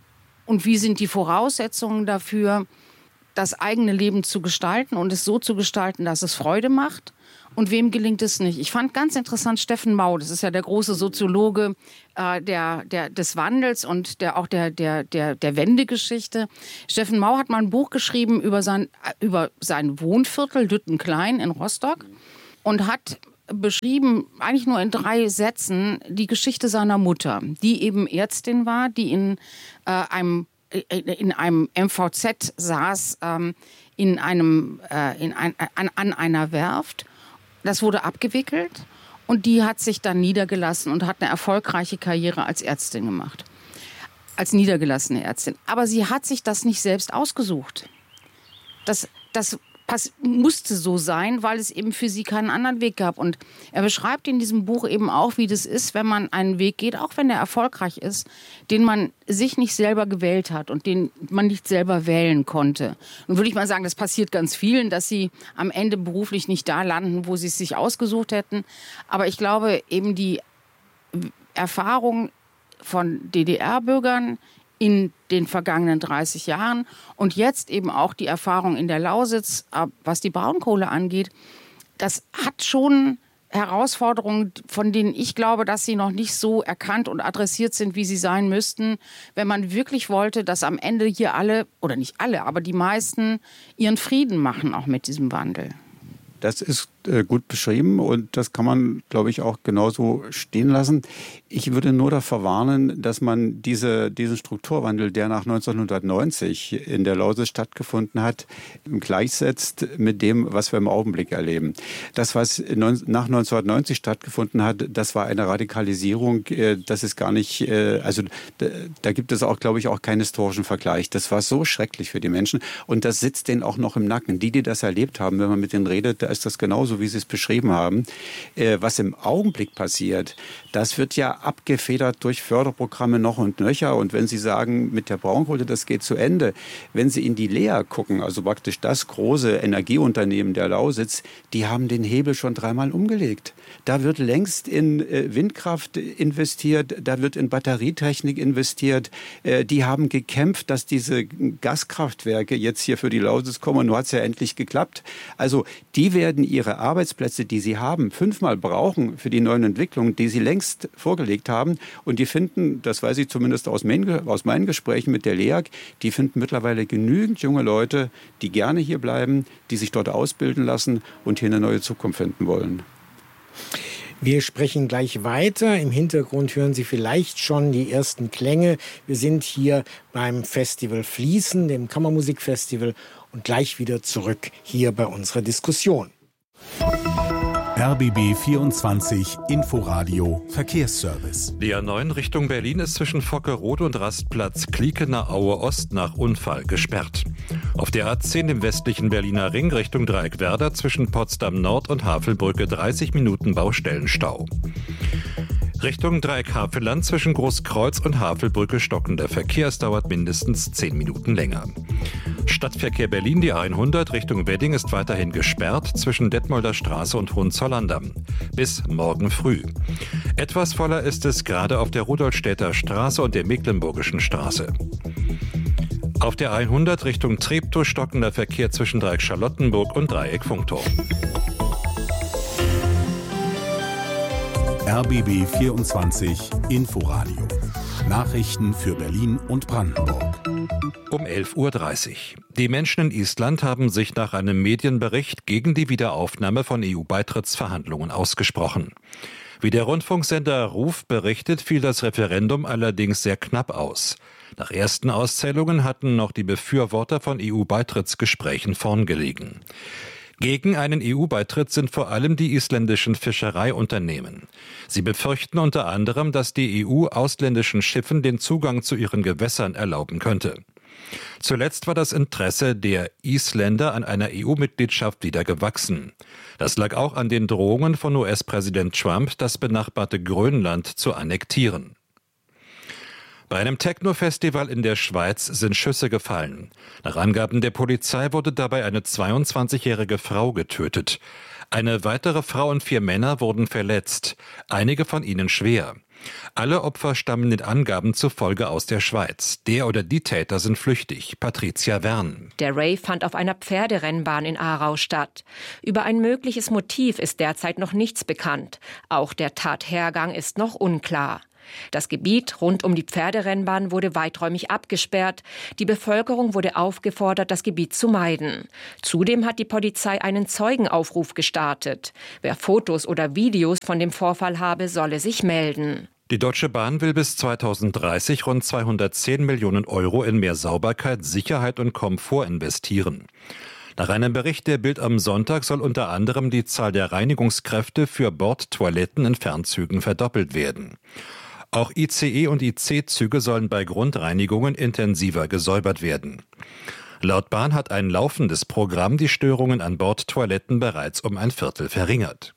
und wie sind die Voraussetzungen dafür, das eigene Leben zu gestalten und es so zu gestalten, dass es Freude macht. Und wem gelingt es nicht? Ich fand ganz interessant Steffen Mau, das ist ja der große Soziologe äh, der, der, des Wandels und der, auch der, der, der, der Wendegeschichte. Steffen Mau hat mal ein Buch geschrieben über sein, über sein Wohnviertel Lüttenklein in Rostock und hat beschrieben, eigentlich nur in drei Sätzen, die Geschichte seiner Mutter, die eben Ärztin war, die in, äh, einem, in einem M V Z saß, ähm, in einem, äh, in ein, an, an einer Werft. Das wurde abgewickelt und die hat sich dann niedergelassen und hat eine erfolgreiche Karriere als Ärztin gemacht. Als niedergelassene Ärztin. Aber sie hat sich das nicht selbst ausgesucht. Das, das pass- musste so sein, weil es eben für sie keinen anderen Weg gab. Und er beschreibt in diesem Buch eben auch, wie das ist, wenn man einen Weg geht, auch wenn der erfolgreich ist, den man sich nicht selber gewählt hat und den man nicht selber wählen konnte. Und würde ich mal sagen, das passiert ganz vielen, dass sie am Ende beruflich nicht da landen, wo sie es sich ausgesucht hätten. Aber ich glaube, eben die Erfahrung von D D R-Bürgern in den vergangenen dreißig Jahren und jetzt eben auch die Erfahrung in der Lausitz, was die Braunkohle angeht, das hat schon Herausforderungen, von denen ich glaube, dass sie noch nicht so erkannt und adressiert sind, wie sie sein müssten, wenn man wirklich wollte, dass am Ende hier alle, oder nicht alle, aber die meisten ihren Frieden machen, auch mit diesem Wandel.
Das ist äh, gut beschrieben und das kann man, glaube ich, auch genauso stehen lassen. Ich würde nur davor warnen, dass man diese, diesen Strukturwandel, der nach neunzehnhundertneunzig in der Lausitz stattgefunden hat, gleichsetzt mit dem, was wir im Augenblick erleben. Das, was nach neunzehnhundertneunzig stattgefunden hat, das war eine Radikalisierung, äh, das ist gar nicht, äh, also da, da gibt es auch, glaube ich, auch keinen historischen Vergleich. Das war so schrecklich für die Menschen und das sitzt denen auch noch im Nacken. Die, die das erlebt haben, wenn man mit denen redet, da ist das genauso, wie Sie es beschrieben haben. Äh, was im Augenblick passiert, das wird ja abgefedert durch Förderprogramme noch und nöcher. Und wenn Sie sagen, mit der Braunkohle, das geht zu Ende, wenn Sie in die L E A gucken, also praktisch das große Energieunternehmen der Lausitz, die haben den Hebel schon dreimal umgelegt. Da wird längst in äh, Windkraft investiert, da wird in Batterietechnik investiert. Äh, die haben gekämpft, dass diese Gaskraftwerke jetzt hier für die Lausitz kommen. Und nun hat es ja endlich geklappt. Also die werden ihre Arbeitsplätze, die sie haben, fünfmal brauchen für die neuen Entwicklungen, die sie längst vorgelegt haben. Und die finden, das weiß ich zumindest aus meinen, aus meinen Gesprächen mit der L E A G, die finden mittlerweile genügend junge Leute, die gerne hier bleiben, die sich dort ausbilden lassen und hier eine neue Zukunft finden wollen.
Wir sprechen gleich weiter. Im Hintergrund hören Sie vielleicht schon die ersten Klänge. Wir sind hier beim Festival Fließen, dem Kammermusikfestival, und gleich wieder zurück hier bei unserer Diskussion.
R B B vierundzwanzig Inforadio Verkehrsservice.
Die A neun Richtung Berlin ist zwischen Vockerode und Rastplatz Kliekener Aue Ost nach Unfall gesperrt. Auf der A zehn im westlichen Berliner Ring Richtung Dreieckwerder zwischen Potsdam Nord und Havelbrücke dreißig Minuten Baustellenstau. Richtung Dreieck-Havelland zwischen Großkreuz und Havelbrücke stockender Verkehr. Es dauert mindestens zehn Minuten länger. Stadtverkehr Berlin, die A hundert Richtung Wedding ist weiterhin gesperrt zwischen Detmolder Straße und Hohenzollern-Damm. Bis morgen früh. Etwas voller ist es gerade auf der Rudolstädter Straße und der Mecklenburgischen Straße. Auf der A hundert Richtung Treptow stockender Verkehr zwischen Dreieck Charlottenburg und Dreieck Funkturm.
R B B vierundzwanzig Inforadio Nachrichten für Berlin und Brandenburg.
Um elf Uhr dreißig. Die Menschen in Island haben sich nach einem Medienbericht gegen die Wiederaufnahme von E U-Beitrittsverhandlungen ausgesprochen. Wie der Rundfunksender Ruf berichtet, fiel das Referendum allerdings sehr knapp aus. Nach ersten Auszählungen hatten noch die Befürworter von E U-Beitrittsgesprächen vorn gelegen. Gegen einen E U-Beitritt sind vor allem die isländischen Fischereiunternehmen. Sie befürchten unter anderem, dass die E U ausländischen Schiffen den Zugang zu ihren Gewässern erlauben könnte. Zuletzt war das Interesse der Isländer an einer E U-Mitgliedschaft wieder gewachsen. Das lag auch an den Drohungen von U S-Präsident Trump, das benachbarte Grönland zu annektieren. Bei einem Techno-Festival in der Schweiz sind Schüsse gefallen. Nach Angaben der Polizei wurde dabei eine zweiundzwanzigjährige Frau getötet. Eine weitere Frau und vier Männer wurden verletzt, einige von ihnen schwer. Alle Opfer stammen den Angaben zufolge aus der Schweiz. Der oder die Täter sind flüchtig. Patricia Wern.
Der Rave fand auf einer Pferderennbahn in Aarau statt. Über ein mögliches Motiv ist derzeit noch nichts bekannt. Auch der Tathergang ist noch unklar. Das Gebiet rund um die Pferderennbahn wurde weiträumig abgesperrt. Die Bevölkerung wurde aufgefordert, das Gebiet zu meiden. Zudem hat die Polizei einen Zeugenaufruf gestartet. Wer Fotos oder Videos von dem Vorfall habe, solle sich melden.
Die Deutsche Bahn will bis zweitausenddreißig rund zweihundertzehn Millionen Euro in mehr Sauberkeit, Sicherheit und Komfort investieren. Nach einem Bericht der Bild am Sonntag soll unter anderem die Zahl der Reinigungskräfte für Bordtoiletten in Fernzügen verdoppelt werden. Auch I C E und I C-Züge sollen bei Grundreinigungen intensiver gesäubert werden. Laut Bahn hat ein laufendes Programm die Störungen an Bordtoiletten bereits um ein Viertel verringert.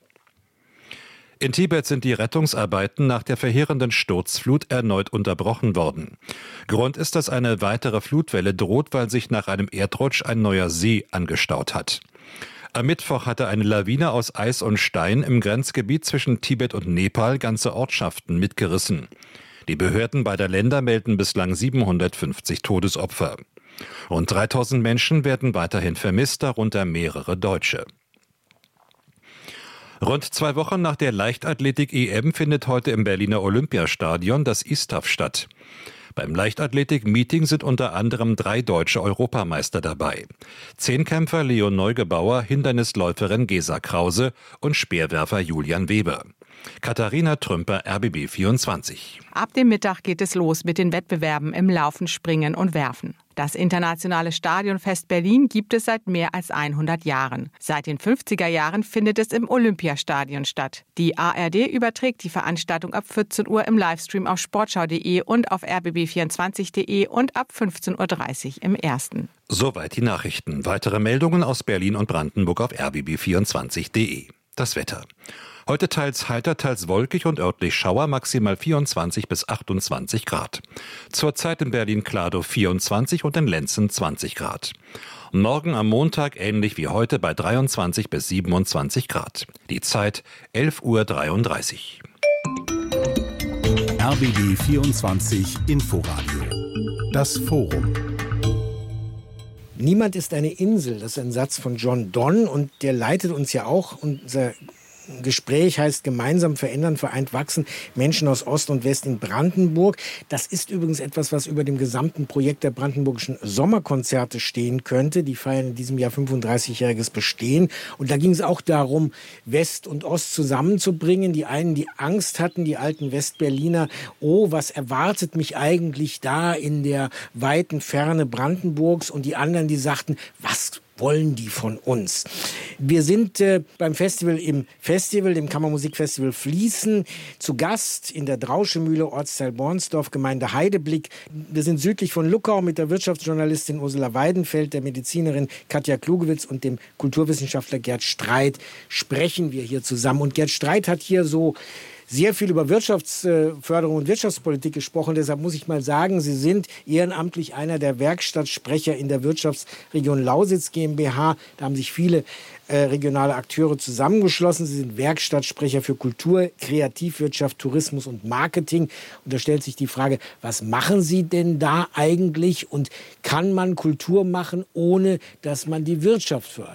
In Tibet sind die Rettungsarbeiten nach der verheerenden Sturzflut erneut unterbrochen worden. Grund ist, dass eine weitere Flutwelle droht, weil sich nach einem Erdrutsch ein neuer See angestaut hat. Am Mittwoch hatte eine Lawine aus Eis und Stein im Grenzgebiet zwischen Tibet und Nepal ganze Ortschaften mitgerissen. Die Behörden beider Länder melden bislang siebenhundertfünfzig Todesopfer. Rund dreitausend Menschen werden weiterhin vermisst, darunter mehrere Deutsche. Rund zwei Wochen nach der Leichtathletik-E M findet heute im Berliner Olympiastadion das I S T A F statt. Beim Leichtathletik-Meeting sind unter anderem drei deutsche Europameister dabei. Zehnkämpfer Leon Neugebauer, Hindernisläuferin Gesa Krause und Speerwerfer Julian Weber. Katharina Trümper, R B B vierundzwanzig.
Ab dem Mittag geht es los mit den Wettbewerben im Laufen, Springen und Werfen. Das Internationale Stadionfest Berlin gibt es seit mehr als hundert Jahren. Seit den fünfziger Jahren findet es im Olympiastadion statt. Die A R D überträgt die Veranstaltung ab vierzehn Uhr im Livestream auf sportschau punkt de und auf r b b vierundzwanzig punkt de und ab fünfzehn Uhr dreißig im Ersten.
Soweit die Nachrichten. Weitere Meldungen aus Berlin und Brandenburg auf r b b vierundzwanzig punkt de. Das Wetter. Heute teils heiter, teils wolkig und örtlich Schauer, maximal vierundzwanzig bis achtundzwanzig Grad. Zurzeit in Berlin-Kladow vierundzwanzig und in Lenzen zwanzig Grad. Morgen am Montag ähnlich wie heute bei dreiundzwanzig bis siebenundzwanzig Grad. Die Zeit elf Uhr dreiunddreißig.
R B B vierundzwanzig Inforadio. Das Forum.
Niemand ist eine Insel, das ist ein Satz von John Donne und der leitet uns ja auch unser Gespräch heißt gemeinsam verändern, vereint wachsen, Menschen aus Ost und West in Brandenburg. Das ist übrigens etwas, was über dem gesamten Projekt der brandenburgischen Sommerkonzerte stehen könnte. Die feiern in diesem Jahr fünfunddreißigjähriges Bestehen. Und da ging es auch darum, West und Ost zusammenzubringen. Die einen, die Angst hatten, die alten Westberliner, oh, was erwartet mich eigentlich da in der weiten Ferne Brandenburgs? Und die anderen, die sagten, was wollen die von uns? Wir sind äh, beim Festival im Festival, dem Kammermusikfestival Fließen, zu Gast in der Drauschemühle, Ortsteil Bornsdorf, Gemeinde Heideblick. Wir sind südlich von Luckau mit der Wirtschaftsjournalistin Ursula Weidenfeld, der Medizinerin Katja Klugewitz und dem Kulturwissenschaftler Gerd Streit sprechen wir hier zusammen. Und Gerd Streit hat hier so sehr viel über Wirtschaftsförderung und Wirtschaftspolitik gesprochen. Deshalb muss ich mal sagen, Sie sind ehrenamtlich einer der Werkstattsprecher in der Wirtschaftsregion Lausitz GmbH. Da haben sich viele äh, regionale Akteure zusammengeschlossen. Sie sind Werkstattsprecher für Kultur, Kreativwirtschaft, Tourismus und Marketing. Und da stellt sich die Frage, was machen Sie denn da eigentlich? Und kann man Kultur machen, ohne dass man die Wirtschaft fördert?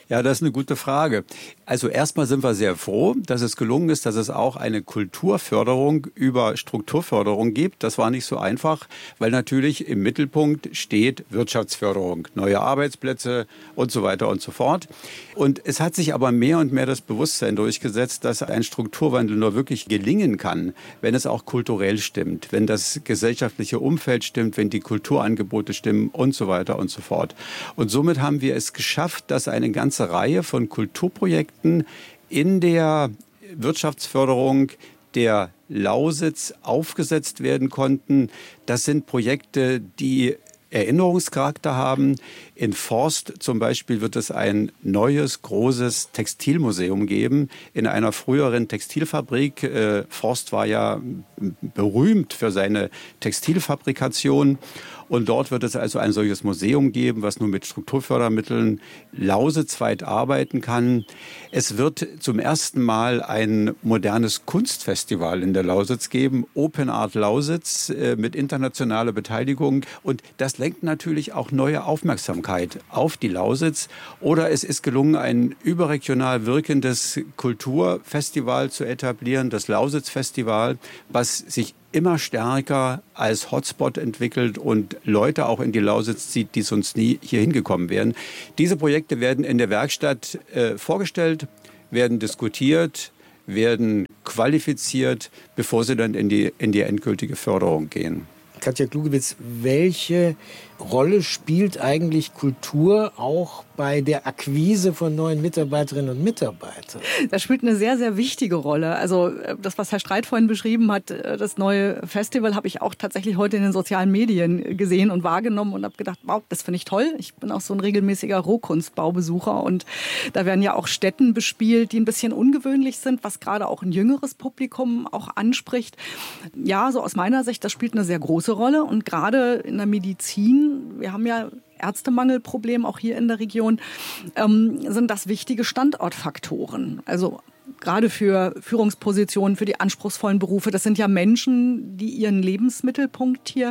Ja, das ist eine gute Frage. Also erstmal sind wir sehr froh, dass es gelungen ist, dass es auch eine Kulturförderung über Strukturförderung gibt. Das war nicht so einfach, weil natürlich im Mittelpunkt steht Wirtschaftsförderung, neue Arbeitsplätze und so weiter und so fort. Und es hat sich aber mehr und mehr das Bewusstsein durchgesetzt, dass ein Strukturwandel nur wirklich gelingen kann, wenn es auch kulturell stimmt, wenn das gesellschaftliche Umfeld stimmt, wenn die Kulturangebote stimmen und so weiter und so fort. Und somit haben wir es geschafft, dass eine ganze Reihe von Kulturprojekten in der Wirtschaftsförderung der Lausitz aufgesetzt werden konnten. Das sind Projekte, die Erinnerungscharakter haben. In Forst zum Beispiel wird es ein neues, großes Textilmuseum geben in einer früheren Textilfabrik. Äh, Forst war ja berühmt für seine Textilfabrikation. Und dort wird es also ein solches Museum geben, was nur mit Strukturfördermitteln lausitzweit arbeiten kann. Es wird zum ersten Mal ein modernes Kunstfestival in der Lausitz geben, Open Art Lausitz, äh, mit internationaler Beteiligung. Und das lenkt natürlich auch neue Aufmerksamkeit auf die Lausitz. Oder es ist gelungen, ein überregional wirkendes Kulturfestival zu etablieren, das Lausitz-Festival, was sich immer stärker als Hotspot entwickelt und Leute auch in die Lausitz zieht, die sonst nie hier hingekommen wären. Diese Projekte werden in der Werkstatt äh, vorgestellt, werden diskutiert, werden qualifiziert, bevor sie dann in die, in die endgültige Förderung gehen.
Katja Klugewitz, welche Rolle spielt eigentlich Kultur auch bei der Akquise von neuen Mitarbeiterinnen und Mitarbeitern?
Das spielt eine sehr, sehr wichtige Rolle. Also das, was Herr Streit vorhin beschrieben hat, das neue Festival, habe ich auch tatsächlich heute in den sozialen Medien gesehen und wahrgenommen und habe gedacht, wow, das finde ich toll. Ich bin auch so ein regelmäßiger Rohkunstbaubesucher und da werden ja auch Stätten bespielt, die ein bisschen ungewöhnlich sind, was gerade auch ein jüngeres Publikum auch anspricht. Ja, so aus meiner Sicht, das spielt eine sehr große Rolle und gerade in der Medizin, wir haben ja Ärztemangelproblem auch hier in der Region, ähm, sind das wichtige Standortfaktoren. Also gerade für Führungspositionen, für die anspruchsvollen Berufe. Das sind ja Menschen, die ihren Lebensmittelpunkt hier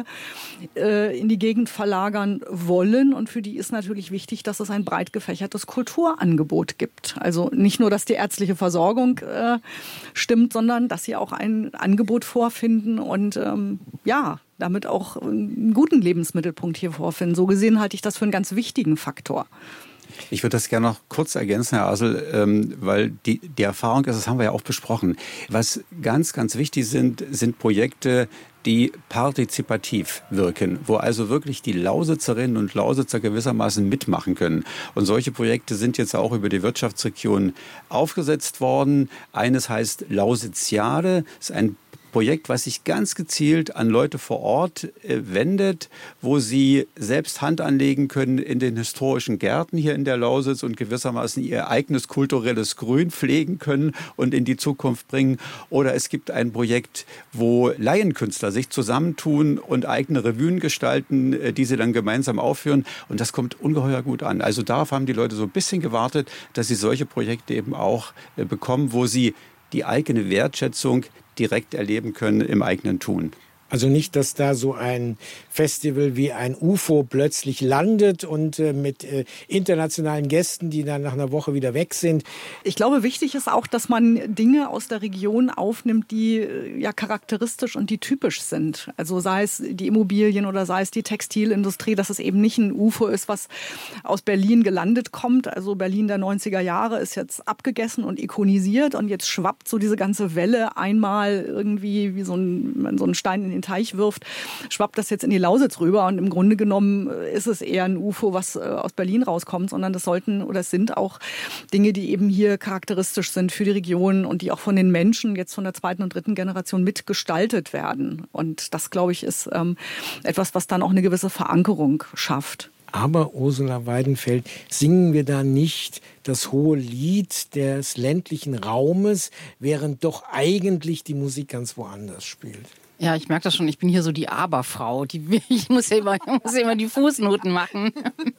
äh, in die Gegend verlagern wollen. Und für die ist natürlich wichtig, dass es ein breit gefächertes Kulturangebot gibt. Also nicht nur, dass die ärztliche Versorgung äh, stimmt, sondern dass sie auch ein Angebot vorfinden und ähm, ja, damit auch einen guten Lebensmittelpunkt hier vorfinden. So gesehen halte ich das für einen ganz wichtigen Faktor.
Ich würde das gerne noch kurz ergänzen, Herr Asel, ähm, weil die, die Erfahrung ist, das haben wir ja auch besprochen. Was ganz, ganz wichtig sind, sind Projekte, die partizipativ wirken, wo also wirklich die Lausitzerinnen und Lausitzer gewissermaßen mitmachen können. Und solche Projekte sind jetzt auch über die Wirtschaftsregion aufgesetzt worden. Eines heißt Lausitziade, ist ein Projekt, was sich ganz gezielt an Leute vor Ort äh, wendet, wo sie selbst Hand anlegen können in den historischen Gärten hier in der Lausitz und gewissermaßen ihr eigenes kulturelles Grün pflegen können und in die Zukunft bringen. Oder es gibt ein Projekt, wo Laienkünstler sich zusammentun und eigene Revuen gestalten, äh, die sie dann gemeinsam aufführen. Und das kommt ungeheuer gut an. Also darauf haben die Leute so ein bisschen gewartet, dass sie solche Projekte eben auch äh, bekommen, wo sie die eigene Wertschätzung direkt erleben können im eigenen Tun.
Also nicht, dass da so ein Festival wie ein U F O plötzlich landet und äh, mit äh, internationalen Gästen, die dann nach einer Woche wieder weg sind.
Ich glaube, wichtig ist auch, dass man Dinge aus der Region aufnimmt, die äh, ja charakteristisch und die typisch sind. Also sei es die Immobilien oder sei es die Textilindustrie, dass es eben nicht ein U F O ist, was aus Berlin gelandet kommt. Also Berlin der neunziger Jahre ist jetzt abgegessen und ikonisiert und jetzt schwappt so diese ganze Welle einmal irgendwie wie so ein, so ein Stein in den Teich wirft, schwappt das jetzt in die Lausitz rüber und im Grunde genommen ist es eher ein U F O, was aus Berlin rauskommt, sondern das sollten oder es sind auch Dinge, die eben hier charakteristisch sind für die Region und die auch von den Menschen jetzt von der zweiten und dritten Generation mitgestaltet werden. Und das, glaube ich, ist ähm, etwas, was dann auch eine gewisse Verankerung schafft.
Aber Ursula Weidenfeld, singen wir da nicht das hohe Lied des ländlichen Raumes, während doch eigentlich die Musik ganz woanders spielt?
Ja, ich merke das schon. Ich bin hier so die Aberfrau. Die, ich muss ja immer, ich muss ja immer die Fußnoten machen.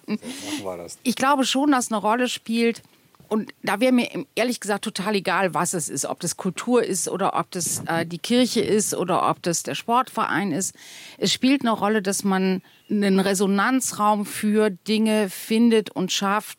Ich glaube schon, dass eine Rolle spielt. Und da wäre mir ehrlich gesagt total egal, was es ist. Ob das Kultur ist oder ob das äh, die Kirche ist oder ob das der Sportverein ist. Es spielt eine Rolle, dass man einen Resonanzraum für Dinge findet und schafft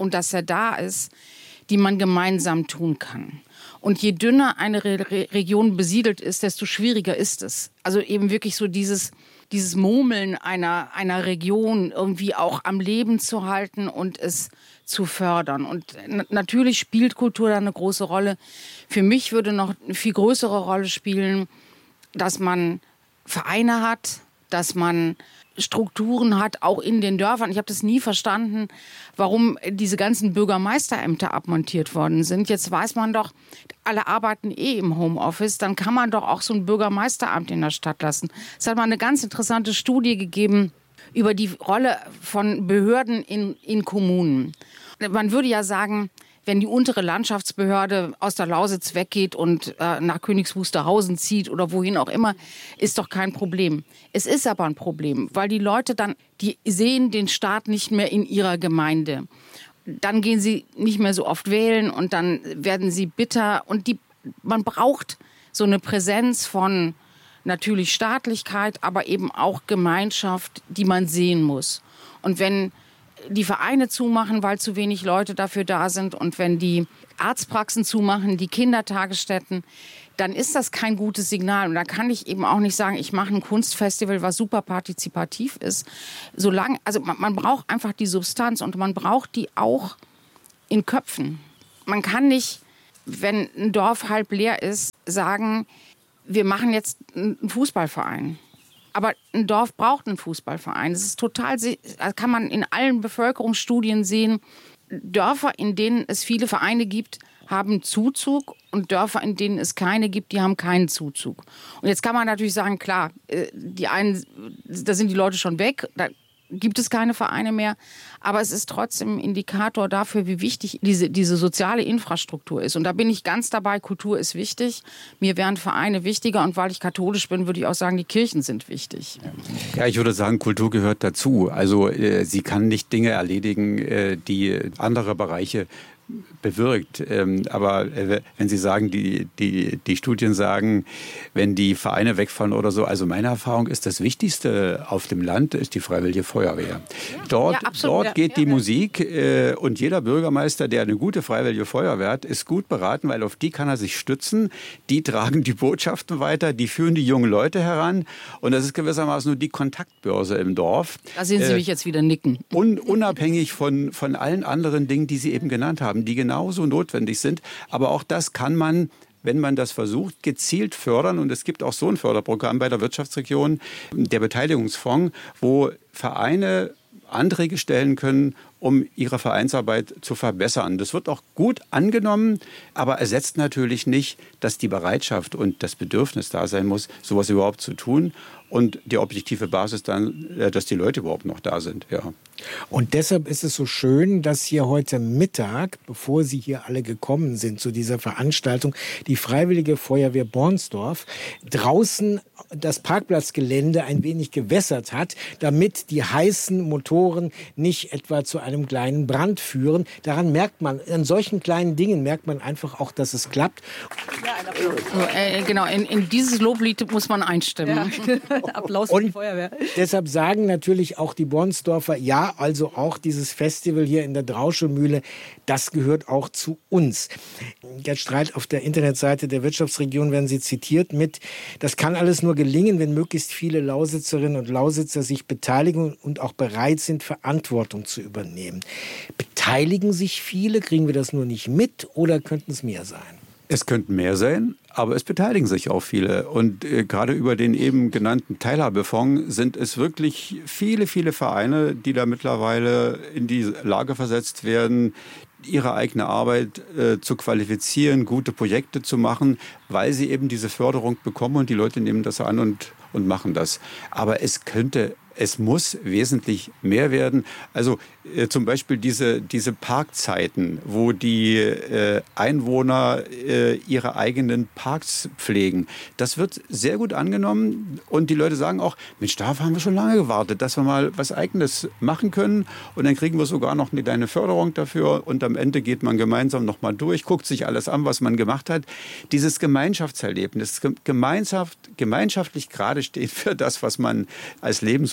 und dass er da ist, die man gemeinsam tun kann. Und je dünner eine Re- Re- Region besiedelt ist, desto schwieriger ist es. Also eben wirklich so dieses, dieses Murmeln einer, einer Region irgendwie auch am Leben zu halten und es zu fördern. Und n- natürlich spielt Kultur da eine große Rolle. Für mich würde noch eine viel größere Rolle spielen, dass man Vereine hat, dass man Strukturen hat, auch in den Dörfern. Ich habe das nie verstanden, warum diese ganzen Bürgermeisterämter abmontiert worden sind. Jetzt weiß man doch, alle arbeiten eh im Homeoffice, dann kann man doch auch so ein Bürgermeisteramt in der Stadt lassen. Es hat mal eine ganz interessante Studie gegeben über die Rolle von Behörden in, in Kommunen. Man würde ja sagen, wenn die untere Landschaftsbehörde aus der Lausitz weggeht und äh, nach Königs Wusterhausen zieht oder wohin auch immer, ist doch kein Problem. Es ist aber ein Problem, weil die Leute dann, die sehen den Staat nicht mehr in ihrer Gemeinde. Dann gehen sie nicht mehr so oft wählen und dann werden sie bitter. Und die, man braucht so eine Präsenz von natürlich Staatlichkeit, aber eben auch Gemeinschaft, die man sehen muss. Und wenn die Vereine zumachen, weil zu wenig Leute dafür da sind und wenn die Arztpraxen zumachen, die Kindertagesstätten, dann ist das kein gutes Signal. Und da kann ich eben auch nicht sagen, ich mache ein Kunstfestival, was super partizipativ ist. Solange, also man, man braucht einfach die Substanz und man braucht die auch in Köpfen. Man kann nicht, wenn ein Dorf halb leer ist, sagen, wir machen jetzt einen Fußballverein. Aber ein Dorf braucht einen Fußballverein. Das ist total, das kann man in allen Bevölkerungsstudien sehen. Dörfer, in denen es viele Vereine gibt, haben Zuzug und Dörfer, in denen es keine gibt, die haben keinen Zuzug. Und jetzt kann man natürlich sagen, klar, die einen, da sind die Leute schon weg, da gibt es keine Vereine mehr. Aber es ist trotzdem ein Indikator dafür, wie wichtig diese, diese soziale Infrastruktur ist. Und da bin ich ganz dabei, Kultur ist wichtig. Mir wären Vereine wichtiger. Und weil ich katholisch bin, würde ich auch sagen, die Kirchen sind wichtig.
Ja, ich würde sagen, Kultur gehört dazu. Also äh, sie kann nicht Dinge erledigen, äh, die andere Bereiche bewirkt. Ähm, aber äh, wenn Sie sagen, die, die, die Studien sagen, wenn die Vereine wegfallen oder so, also meine Erfahrung ist, das Wichtigste auf dem Land ist die Freiwillige Feuerwehr. Ja, dort, ja, absolut, dort geht ja, die ja. Musik äh, und jeder Bürgermeister, der eine gute Freiwillige Feuerwehr hat, ist gut beraten, weil auf die kann er sich stützen. Die tragen die Botschaften weiter, die führen die jungen Leute heran und das ist gewissermaßen nur die Kontaktbörse im Dorf.
Da sehen Sie äh, mich jetzt wieder nicken.
Un, unabhängig von, von allen anderen Dingen, die Sie eben genannt haben, die genauso notwendig sind. Aber auch das kann man, wenn man das versucht, gezielt fördern. Und es gibt auch so ein Förderprogramm bei der Wirtschaftsregion, der Beteiligungsfonds, wo Vereine Anträge stellen können, um ihre Vereinsarbeit zu verbessern. Das wird auch gut angenommen, aber ersetzt natürlich nicht, dass die Bereitschaft und das Bedürfnis da sein muss, sowas überhaupt zu tun. Und die objektive Basis dann, dass die Leute überhaupt noch da sind. Ja.
Und deshalb ist es so schön, dass hier heute Mittag, bevor Sie hier alle gekommen sind zu dieser Veranstaltung, die Freiwillige Feuerwehr Bornsdorf draußen das Parkplatzgelände ein wenig gewässert hat, damit die heißen Motoren nicht etwa zu einem kleinen Brand führen. Daran merkt man, an solchen kleinen Dingen merkt man einfach auch, dass es klappt.
Ja, ein Applaus. Äh, genau, in, in dieses Loblied muss man einstimmen.
Ja. Applaus für die Feuerwehr.
Deshalb sagen natürlich auch die Bornsdorfer, ja, also auch dieses Festival hier in der Drauschemühle, das gehört auch zu uns. Gerd Streit, auf der Internetseite der Wirtschaftsregion werden Sie zitiert mit, das kann alles nur gelingen, wenn möglichst viele Lausitzerinnen und Lausitzer sich beteiligen und auch bereit sind, Verantwortung zu übernehmen. Beteiligen sich viele? Kriegen wir das nur nicht mit oder könnten es mehr sein?
Es könnten mehr sein, aber es beteiligen sich auch viele. Und äh, gerade über den eben genannten Teilhabefonds sind es wirklich viele, viele Vereine, die da mittlerweile in die Lage versetzt werden, ihre eigene Arbeit äh, zu qualifizieren, gute Projekte zu machen, weil sie eben diese Förderung bekommen und die Leute nehmen das an und, und machen das. Aber es könnte Es muss wesentlich mehr werden. Also äh, zum Beispiel diese, diese Parkzeiten, wo die äh, Einwohner äh, ihre eigenen Parks pflegen. Das wird sehr gut angenommen und die Leute sagen auch, Mensch, darauf haben wir schon lange gewartet, dass wir mal was Eigenes machen können und dann kriegen wir sogar noch eine kleine Förderung dafür und am Ende geht man gemeinsam noch mal durch, guckt sich alles an, was man gemacht hat. Dieses Gemeinschaftserlebnis, gemeinschaft, gemeinschaftlich gerade steht für das, was man als Lebensumfeld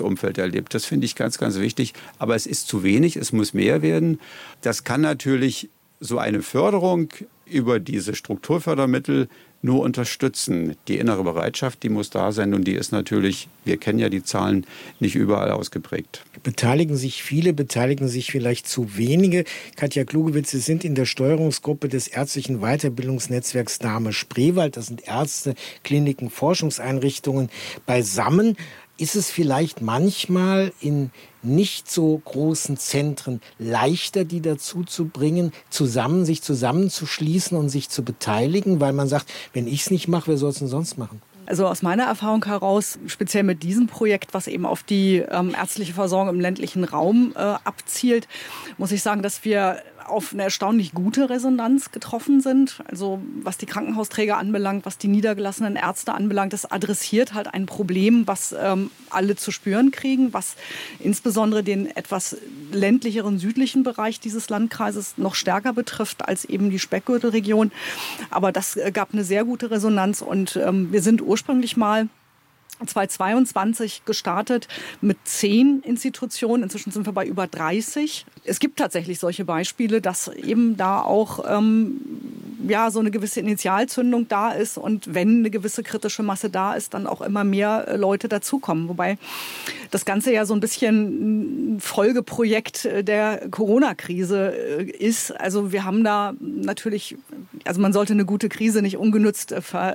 Umfeld erlebt. Das finde ich ganz, ganz wichtig. Aber es ist zu wenig, es muss mehr werden. Das kann natürlich so eine Förderung über diese Strukturfördermittel nur unterstützen. Die innere Bereitschaft, die muss da sein und die ist natürlich, wir kennen ja die Zahlen, nicht überall ausgeprägt.
Beteiligen sich viele, beteiligen sich vielleicht zu wenige. Katja Klugewitz, Sie sind in der Steuerungsgruppe des ärztlichen Weiterbildungsnetzwerks Dahme-Spreewald. Das sind Ärzte, Kliniken, Forschungseinrichtungen beisammen. Ist es vielleicht manchmal in nicht so großen Zentren leichter, die dazu zu bringen, zusammen, sich zusammenzuschließen und sich zu beteiligen, weil man sagt, wenn ich es nicht mache, wer soll es denn sonst machen?
Also aus meiner Erfahrung heraus, speziell mit diesem Projekt, was eben auf die ähm, ärztliche Versorgung im ländlichen Raum äh, abzielt, muss ich sagen, dass wir auf eine erstaunlich gute Resonanz getroffen sind. Also was die Krankenhausträger anbelangt, was die niedergelassenen Ärzte anbelangt, das adressiert halt ein Problem, was ähm, alle zu spüren kriegen, was insbesondere den etwas ländlicheren südlichen Bereich dieses Landkreises noch stärker betrifft als eben die Speckgürtelregion. Aber das äh, gab eine sehr gute Resonanz und ähm, wir sind ursprünglich mal zweitausendzweiundzwanzig gestartet mit zehn Institutionen. Inzwischen sind wir bei über dreißig. Es gibt tatsächlich solche Beispiele, dass eben da auch ähm, ja, so eine gewisse Initialzündung da ist und wenn eine gewisse kritische Masse da ist, dann auch immer mehr Leute dazukommen. Wobei das Ganze ja so ein bisschen ein Folgeprojekt der Corona-Krise ist. Also wir haben da natürlich, also man sollte eine gute Krise nicht ungenützt ver